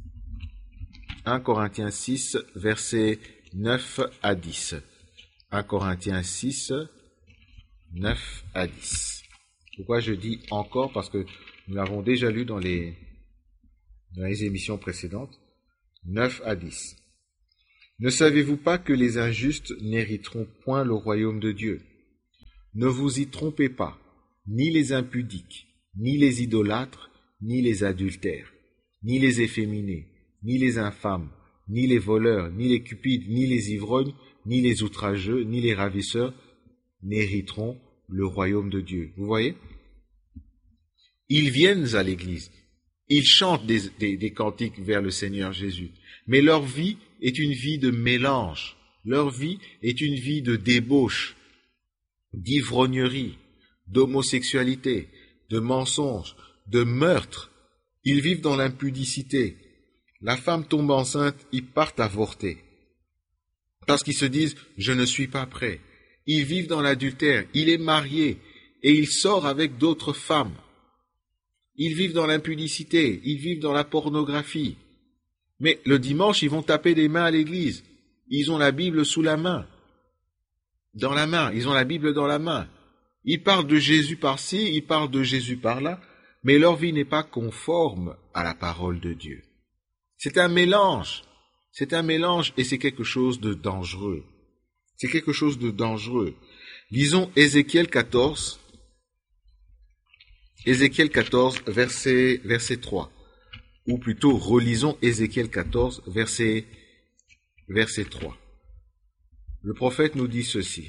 un Corinthiens six, versets neuf à dix. un Corinthiens six, neuf à dix. Pourquoi je dis encore? Parce que nous l'avons déjà lu dans les, dans les émissions précédentes. neuf à dix. Ne savez-vous pas que les injustes n'hériteront point le royaume de Dieu? Ne vous y trompez pas, ni les impudiques, ni les idolâtres, ni les adultères, ni les efféminés, ni les infâmes, ni les voleurs, ni les cupides, ni les ivrognes, ni les outrageux, ni les ravisseurs n'hériteront le royaume de Dieu. Vous voyez? Ils viennent à l'église, ils chantent des, des, des cantiques vers le Seigneur Jésus, mais leur vie est une vie de mélange, leur vie est une vie de débauche, d'ivrognerie, d'homosexualité, de mensonge, de meurtre. Ils vivent dans l'impudicité. La femme tombe enceinte, ils partent avorter. Parce qu'ils se disent, je ne suis pas prêt. Ils vivent dans l'adultère, il est marié et il sort avec d'autres femmes. Ils vivent dans l'impudicité, ils vivent dans la pornographie. Mais le dimanche, ils vont taper des mains à l'église. Ils ont la Bible sous la main. Dans la main, ils ont la Bible dans la main. Ils parlent de Jésus par-ci, ils parlent de Jésus par-là, mais leur vie n'est pas conforme à la parole de Dieu. C'est un mélange. C'est un mélange et c'est quelque chose de dangereux. C'est quelque chose de dangereux. Lisons Ézéchiel quatorze. Ézéchiel quatorze, verset, verset trois. Ou plutôt, relisons Ézéchiel quatorze, verset, verset trois. Le prophète nous dit ceci.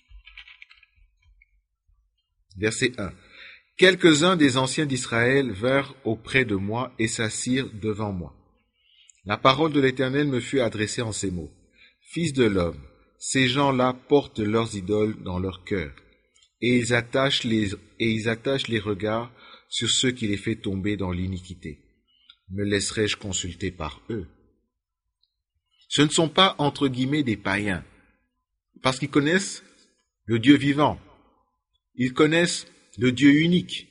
Verset un. Quelques-uns des anciens d'Israël vinrent auprès de moi et s'assirent devant moi. La parole de l'Éternel me fut adressée en ces mots. Fils de l'homme, ces gens-là portent leurs idoles dans leur cœur, et ils attachent les, et ils attachent les regards sur ceux qui les fait tomber dans l'iniquité. Me laisserai-je consulter par eux? Ce ne sont pas, entre guillemets, des païens, parce qu'ils connaissent le Dieu vivant. Ils connaissent le Dieu unique.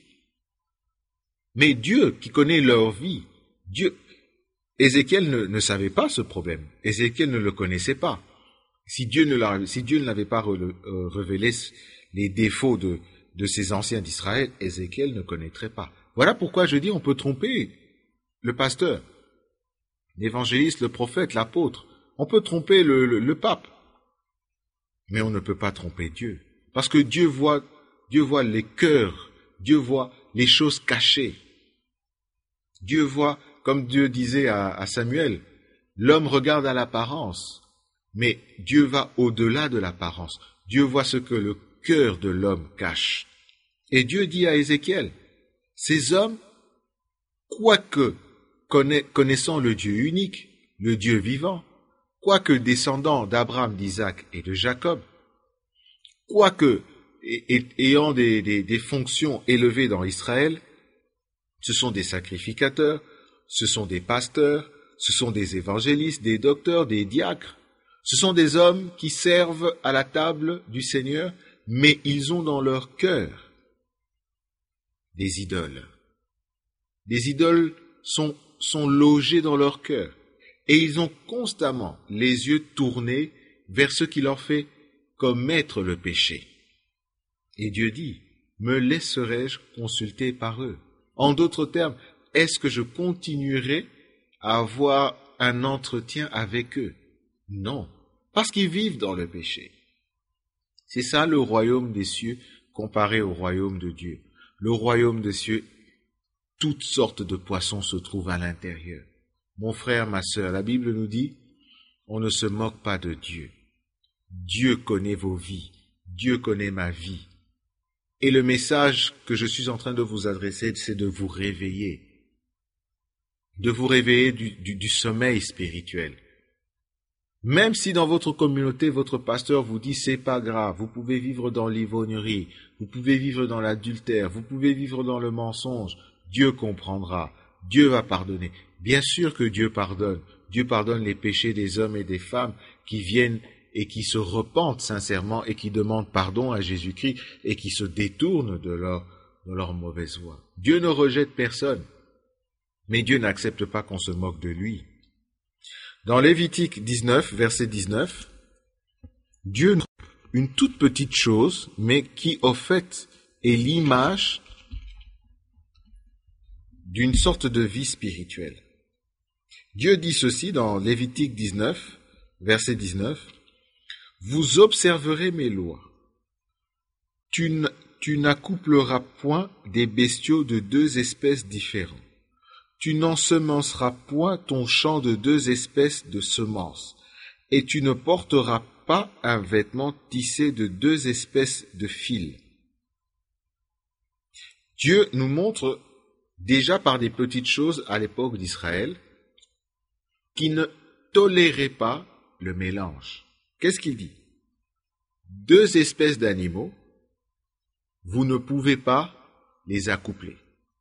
Mais Dieu, qui connaît leur vie, Dieu, Ézéchiel ne, ne savait pas ce problème. Ézéchiel ne le connaissait pas. Si Dieu ne, si Dieu ne l'avait pas re, euh, révélé les défauts de, de ces anciens d'Israël, Ézéchiel ne connaîtrait pas. Voilà pourquoi je dis on peut tromper le pasteur, l'évangéliste, le prophète, l'apôtre. On peut tromper le, le, le pape. Mais on ne peut pas tromper Dieu. Parce que Dieu voit, Dieu voit les cœurs, Dieu voit les choses cachées. Dieu voit, comme Dieu disait à, à Samuel, l'homme regarde à l'apparence, mais Dieu va au-delà de l'apparence. Dieu voit ce que le cœur de l'homme cache. Et Dieu dit à Ézéchiel, ces hommes, quoique connaissant le Dieu unique, le Dieu vivant, quoique descendants d'Abraham, d'Isaac et de Jacob, quoique ayant des, des, des fonctions élevées dans Israël, ce sont des sacrificateurs, ce sont des pasteurs, ce sont des évangélistes, des docteurs, des diacres. Ce sont des hommes qui servent à la table du Seigneur, mais ils ont dans leur cœur des idoles. Des idoles sont, sont logées dans leur cœur, et ils ont constamment les yeux tournés vers ce qui leur fait commettre le péché. Et Dieu dit, me laisserai-je consulter par eux? En d'autres termes, est-ce que je continuerai à avoir un entretien avec eux? Non, parce qu'ils vivent dans le péché. C'est ça le royaume des cieux comparé au royaume de Dieu. Le royaume des cieux, toutes sortes de poissons se trouvent à l'intérieur. Mon frère, ma sœur, la Bible nous dit, on ne se moque pas de Dieu. Dieu connaît vos vies, Dieu connaît ma vie. Et le message que je suis en train de vous adresser, c'est de vous réveiller. De vous réveiller du, du, du sommeil spirituel. Même si dans votre communauté, votre pasteur vous dit c'est pas grave, vous pouvez vivre dans l'ivrognerie, vous pouvez vivre dans l'adultère, vous pouvez vivre dans le mensonge, Dieu comprendra, Dieu va pardonner. Bien sûr que Dieu pardonne. Dieu pardonne les péchés des hommes et des femmes qui viennent et qui se repentent sincèrement et qui demandent pardon à Jésus-Christ et qui se détournent de leur, de leur mauvaise voie. Dieu ne rejette personne, mais Dieu n'accepte pas qu'on se moque de lui. Dans Lévitique dix-neuf, verset dix-neuf, Dieu, une toute petite chose, mais qui au fait est l'image d'une sorte de vie spirituelle. Dieu dit ceci dans Lévitique dix-neuf, verset dix-neuf, « Vous observerez mes lois. Tu, n- tu n'accoupleras point des bestiaux de deux espèces différentes. Tu n'ensemenceras point ton champ de deux espèces de semences, et tu ne porteras pas un vêtement tissé de deux espèces de fils. » Dieu nous montre déjà par des petites choses à l'époque d'Israël qui ne toléraient pas le mélange. Qu'est-ce qu'il dit? Deux espèces d'animaux, vous ne pouvez pas les accoupler.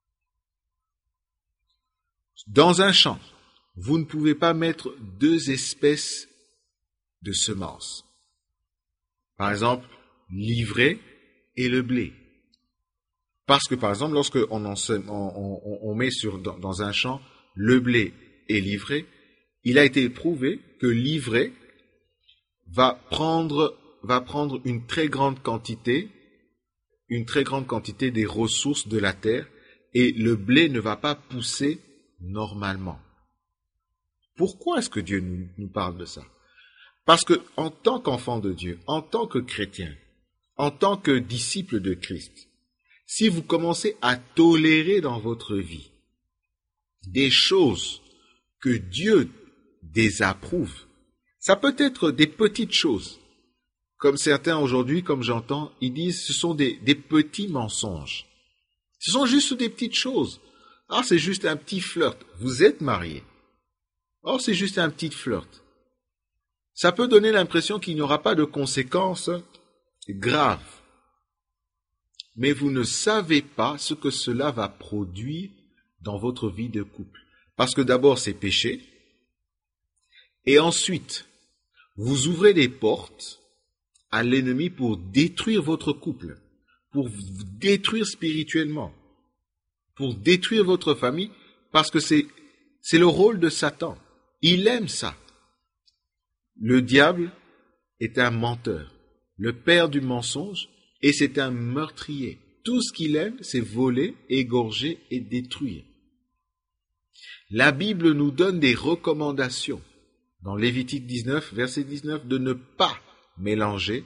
Dans un champ, vous ne pouvez pas mettre deux espèces de semences. Par exemple, l'ivraie et le blé. Parce que, par exemple, lorsque on, en, on, on, on met sur, dans, dans un champ le blé et l'ivraie, il a été prouvé que l'ivraie va prendre, va prendre une très grande quantité, une très grande quantité des ressources de la terre, et le blé ne va pas pousser normalement. Pourquoi est-ce que Dieu nous, nous parle de ça? Parce que, en tant qu'enfant de Dieu, en tant que chrétien, en tant que disciple de Christ, si vous commencez à tolérer dans votre vie des choses que Dieu désapprouve, ça peut être des petites choses. Comme certains aujourd'hui, comme j'entends, ils disent ce sont des, des petits mensonges. Ce sont juste des petites choses. Ah, c'est juste un petit flirt. Vous êtes marié. Oh, c'est juste un petit flirt. Ça peut donner l'impression qu'il n'y aura pas de conséquences graves. Mais vous ne savez pas ce que cela va produire dans votre vie de couple. Parce que d'abord, c'est péché. Et ensuite, vous ouvrez les portes à l'ennemi pour détruire votre couple, pour vous détruire spirituellement, pour détruire votre famille, parce que c'est, c'est le rôle de Satan. Il aime ça. Le diable est un menteur, le père du mensonge, et c'est un meurtrier. Tout ce qu'il aime, c'est voler, égorger et détruire. La Bible nous donne des recommandations, dans Lévitique dix-neuf, verset dix-neuf, de ne pas mélanger,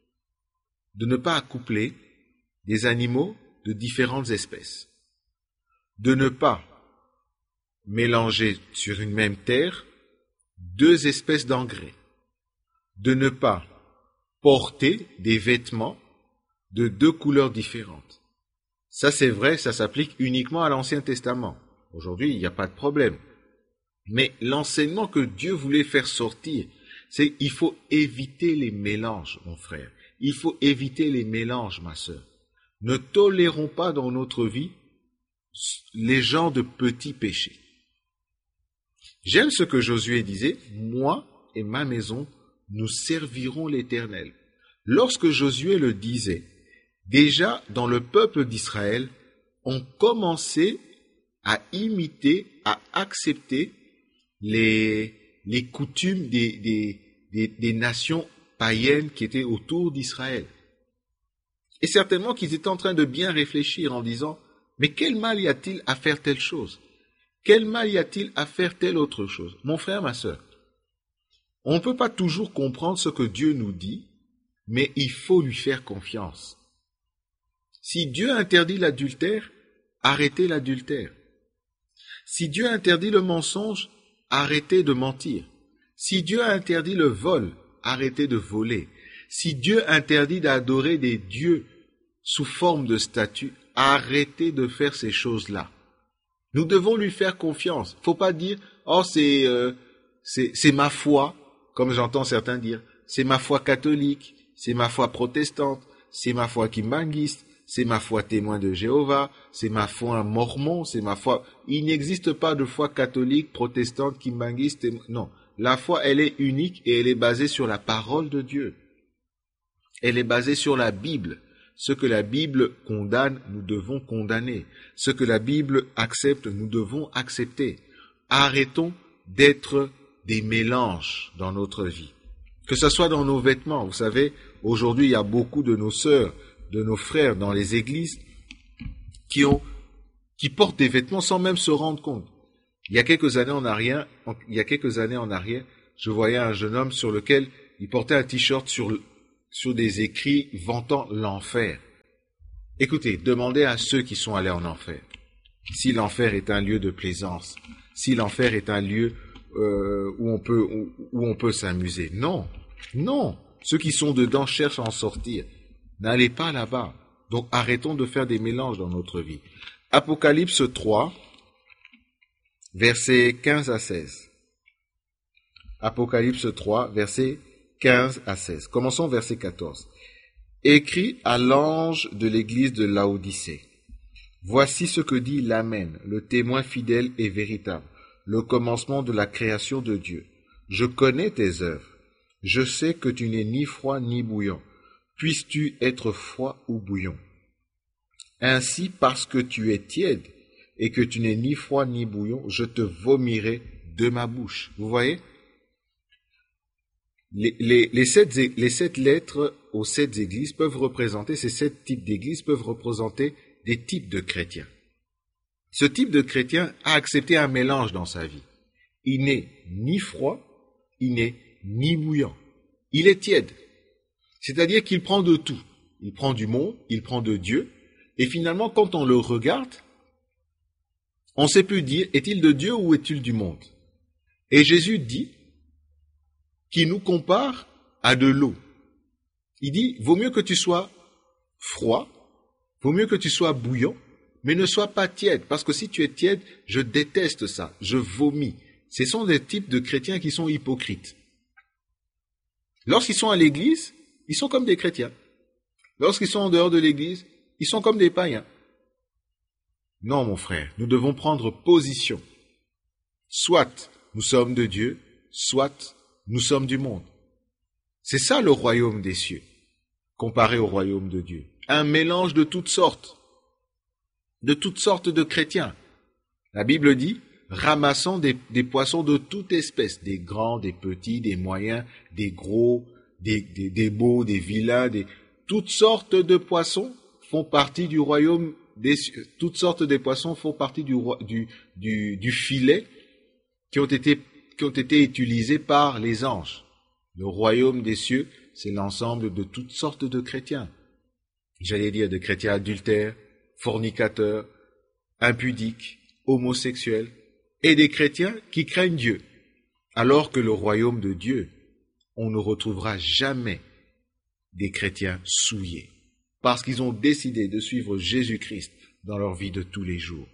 de ne pas accoupler des animaux de différentes espèces, de ne pas mélanger sur une même terre deux espèces d'engrais, de ne pas porter des vêtements de deux couleurs différentes. Ça, c'est vrai, ça s'applique uniquement à l'Ancien Testament. Aujourd'hui, il n'y a pas de problème. Mais l'enseignement que Dieu voulait faire sortir, c'est qu'il faut éviter les mélanges, mon frère. Il faut éviter les mélanges, ma sœur. Ne tolérons pas dans notre vie les genres de petits péchés. J'aime ce que Josué disait, « Moi et ma maison, nous servirons l'Éternel. » Lorsque Josué le disait, déjà dans le peuple d'Israël, on commençait à imiter, à accepter les, les coutumes des, des, des, des nations païennes qui étaient autour d'Israël. Et certainement qu'ils étaient en train de bien réfléchir en disant, mais quel mal y a-t-il à faire telle chose? Quel mal y a-t-il à faire telle autre chose? Mon frère, ma sœur, on ne peut pas toujours comprendre ce que Dieu nous dit, mais il faut lui faire confiance. Si Dieu interdit l'adultère, arrêtez l'adultère. Si Dieu interdit le mensonge, arrêtez de mentir. Si Dieu interdit le vol, arrêtez de voler. Si Dieu interdit d'adorer des dieux sous forme de statues, arrêtez de faire ces choses-là. Nous devons lui faire confiance. Il ne faut pas dire « Oh, c'est, euh, c'est, c'est ma foi », comme j'entends certains dire. C'est ma foi catholique, c'est ma foi protestante, c'est ma foi kimbanguiste, c'est ma foi témoin de Jéhovah, c'est ma foi mormon, c'est ma foi... Il n'existe pas de foi catholique, protestante, kimbanguiste, non. La foi, elle est unique et elle est basée sur la parole de Dieu. Elle est basée sur la Bible. Ce que la Bible condamne, nous devons condamner. Ce que la Bible accepte, nous devons accepter. Arrêtons d'être des mélanges dans notre vie. Que ce soit dans nos vêtements. Vous savez, aujourd'hui, il y a beaucoup de nos sœurs, de nos frères dans les églises qui ont, qui qui portent des vêtements sans même se rendre compte. Il y a quelques années en arrière, il y a quelques années en arrière, je voyais un jeune homme sur lequel il portait un t-shirt sur, sur des écrits vantant l'enfer. Écoutez, demandez à ceux qui sont allés en enfer si l'enfer est un lieu de plaisance, si l'enfer est un lieu euh, où on peut où, où on peut s'amuser. Non, non. Ceux qui sont dedans cherchent à en sortir. N'allez pas là-bas. Donc arrêtons de faire des mélanges dans notre vie. Apocalypse trois, versets quinze à seize. Apocalypse trois, versets quinze à seize. Commençons verset quatorze. Écrit à l'ange de l'église de Laodicée. Voici ce que dit l'Amen, le témoin fidèle et véritable, le commencement de la création de Dieu. Je connais tes œuvres. Je sais que tu n'es ni froid ni bouillant. Puisses-tu être froid ou bouillant? Ainsi, parce que tu es tiède et que tu n'es ni froid ni bouillant, je te vomirai de ma bouche. Vous voyez? Les, les, les, sept, les sept lettres aux sept églises peuvent représenter, ces sept types d'églises peuvent représenter des types de chrétiens. Ce type de chrétien a accepté un mélange dans sa vie. Il n'est ni froid, il n'est ni bouillant. Il est tiède. C'est-à-dire qu'il prend de tout. Il prend du monde, il prend de Dieu, et finalement, quand on le regarde, on ne sait plus dire, est-il de Dieu ou est-il du monde? Et Jésus dit qu'il nous compare à de l'eau. Il dit, vaut mieux que tu sois froid, vaut mieux que tu sois bouillant, mais ne sois pas tiède, parce que si tu es tiède, je déteste ça, je vomis. Ce sont des types de chrétiens qui sont hypocrites. Lorsqu'ils sont à l'église, ils sont comme des chrétiens. Lorsqu'ils sont en dehors de l'église, ils sont comme des païens. Non, mon frère, nous devons prendre position. Soit nous sommes de Dieu, soit nous sommes du monde. C'est ça le royaume des cieux, comparé au royaume de Dieu. Un mélange de toutes sortes, de toutes sortes de chrétiens. La Bible dit, ramassant des, des poissons de toute espèce, des grands, des petits, des moyens, des gros, des, des, des beaux, des vilains, des, toutes sortes de poissons font partie du royaume des cieux. Toutes sortes de poissons font partie du, du, du, du filet qui ont été, qui ont été utilisés par les anges. Le royaume des cieux, c'est l'ensemble de toutes sortes de chrétiens. J'allais dire de chrétiens adultères, fornicateurs, impudiques, homosexuels, et des chrétiens qui craignent Dieu. Alors que le royaume de Dieu, on ne retrouvera jamais des chrétiens souillés, parce qu'ils ont décidé de suivre Jésus-Christ dans leur vie de tous les jours.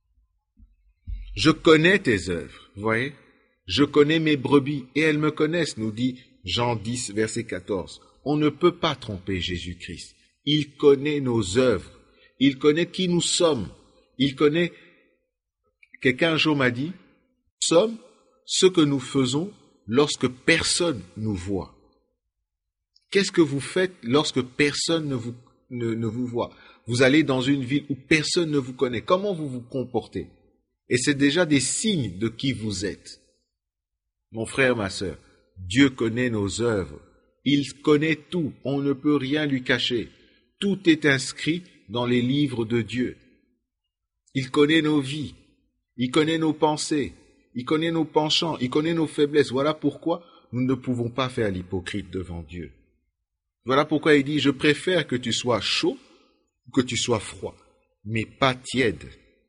Je connais tes œuvres, vous voyez? Je connais mes brebis, et elles me connaissent, nous dit Jean dix, verset quatorze. On ne peut pas tromper Jésus-Christ. Il connaît nos œuvres. Il connaît qui nous sommes. Il connaît... Quelqu'un un jour m'a dit, nous sommes ce que nous faisons lorsque personne nous voit. Qu'est-ce que vous faites lorsque personne ne vous, ne, ne vous voit? Vous allez dans une ville où personne ne vous connaît. Comment vous vous comportez? Et c'est déjà des signes de qui vous êtes. Mon frère, ma sœur, Dieu connaît nos œuvres. Il connaît tout. On ne peut rien lui cacher. Tout est inscrit dans les livres de Dieu. Il connaît nos vies. Il connaît nos pensées. Il connaît nos penchants. Il connaît nos faiblesses. Voilà pourquoi nous ne pouvons pas faire l'hypocrite devant Dieu. Voilà pourquoi il dit, je préfère que tu sois chaud ou que tu sois froid, mais pas tiède.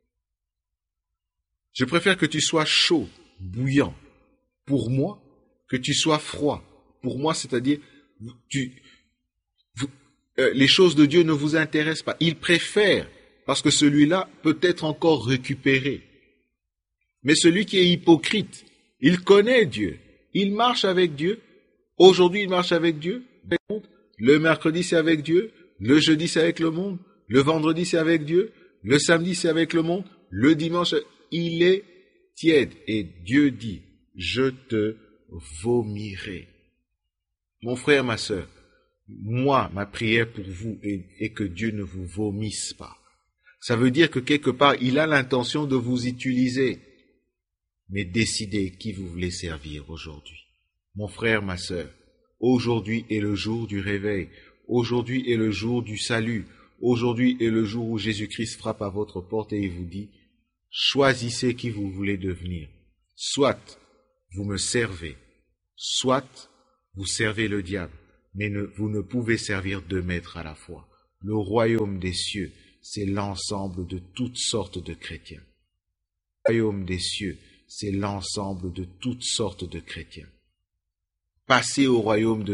Je préfère que tu sois chaud, bouillant, pour moi, que tu sois froid. Pour moi, c'est-à-dire, tu, vous, euh, les choses de Dieu ne vous intéressent pas. Il préfère, parce que celui-là peut être encore récupéré. Mais celui qui est hypocrite, il connaît Dieu, il marche avec Dieu. Aujourd'hui, il marche avec Dieu. Le mercredi, c'est avec Dieu. Le jeudi, c'est avec le monde. Le vendredi, c'est avec Dieu. Le samedi, c'est avec le monde. Le dimanche, il est tiède. Et Dieu dit, je te vomirai. Mon frère, ma sœur, moi, ma prière pour vous est, est que Dieu ne vous vomisse pas. Ça veut dire que quelque part, il a l'intention de vous utiliser. Mais décidez qui vous voulez servir aujourd'hui. Mon frère, ma sœur, aujourd'hui est le jour du réveil. Aujourd'hui est le jour du salut. aujourd'hui est le jour où Jésus-Christ frappe à votre porte et il vous dit, choisissez qui vous voulez devenir. Soit vous me servez, soit vous servez le diable, mais ne, vous ne pouvez servir deux maîtres à la fois. Le royaume des cieux, c'est l'ensemble de toutes sortes de chrétiens. Le royaume des cieux, c'est l'ensemble de toutes sortes de chrétiens. Passez au royaume de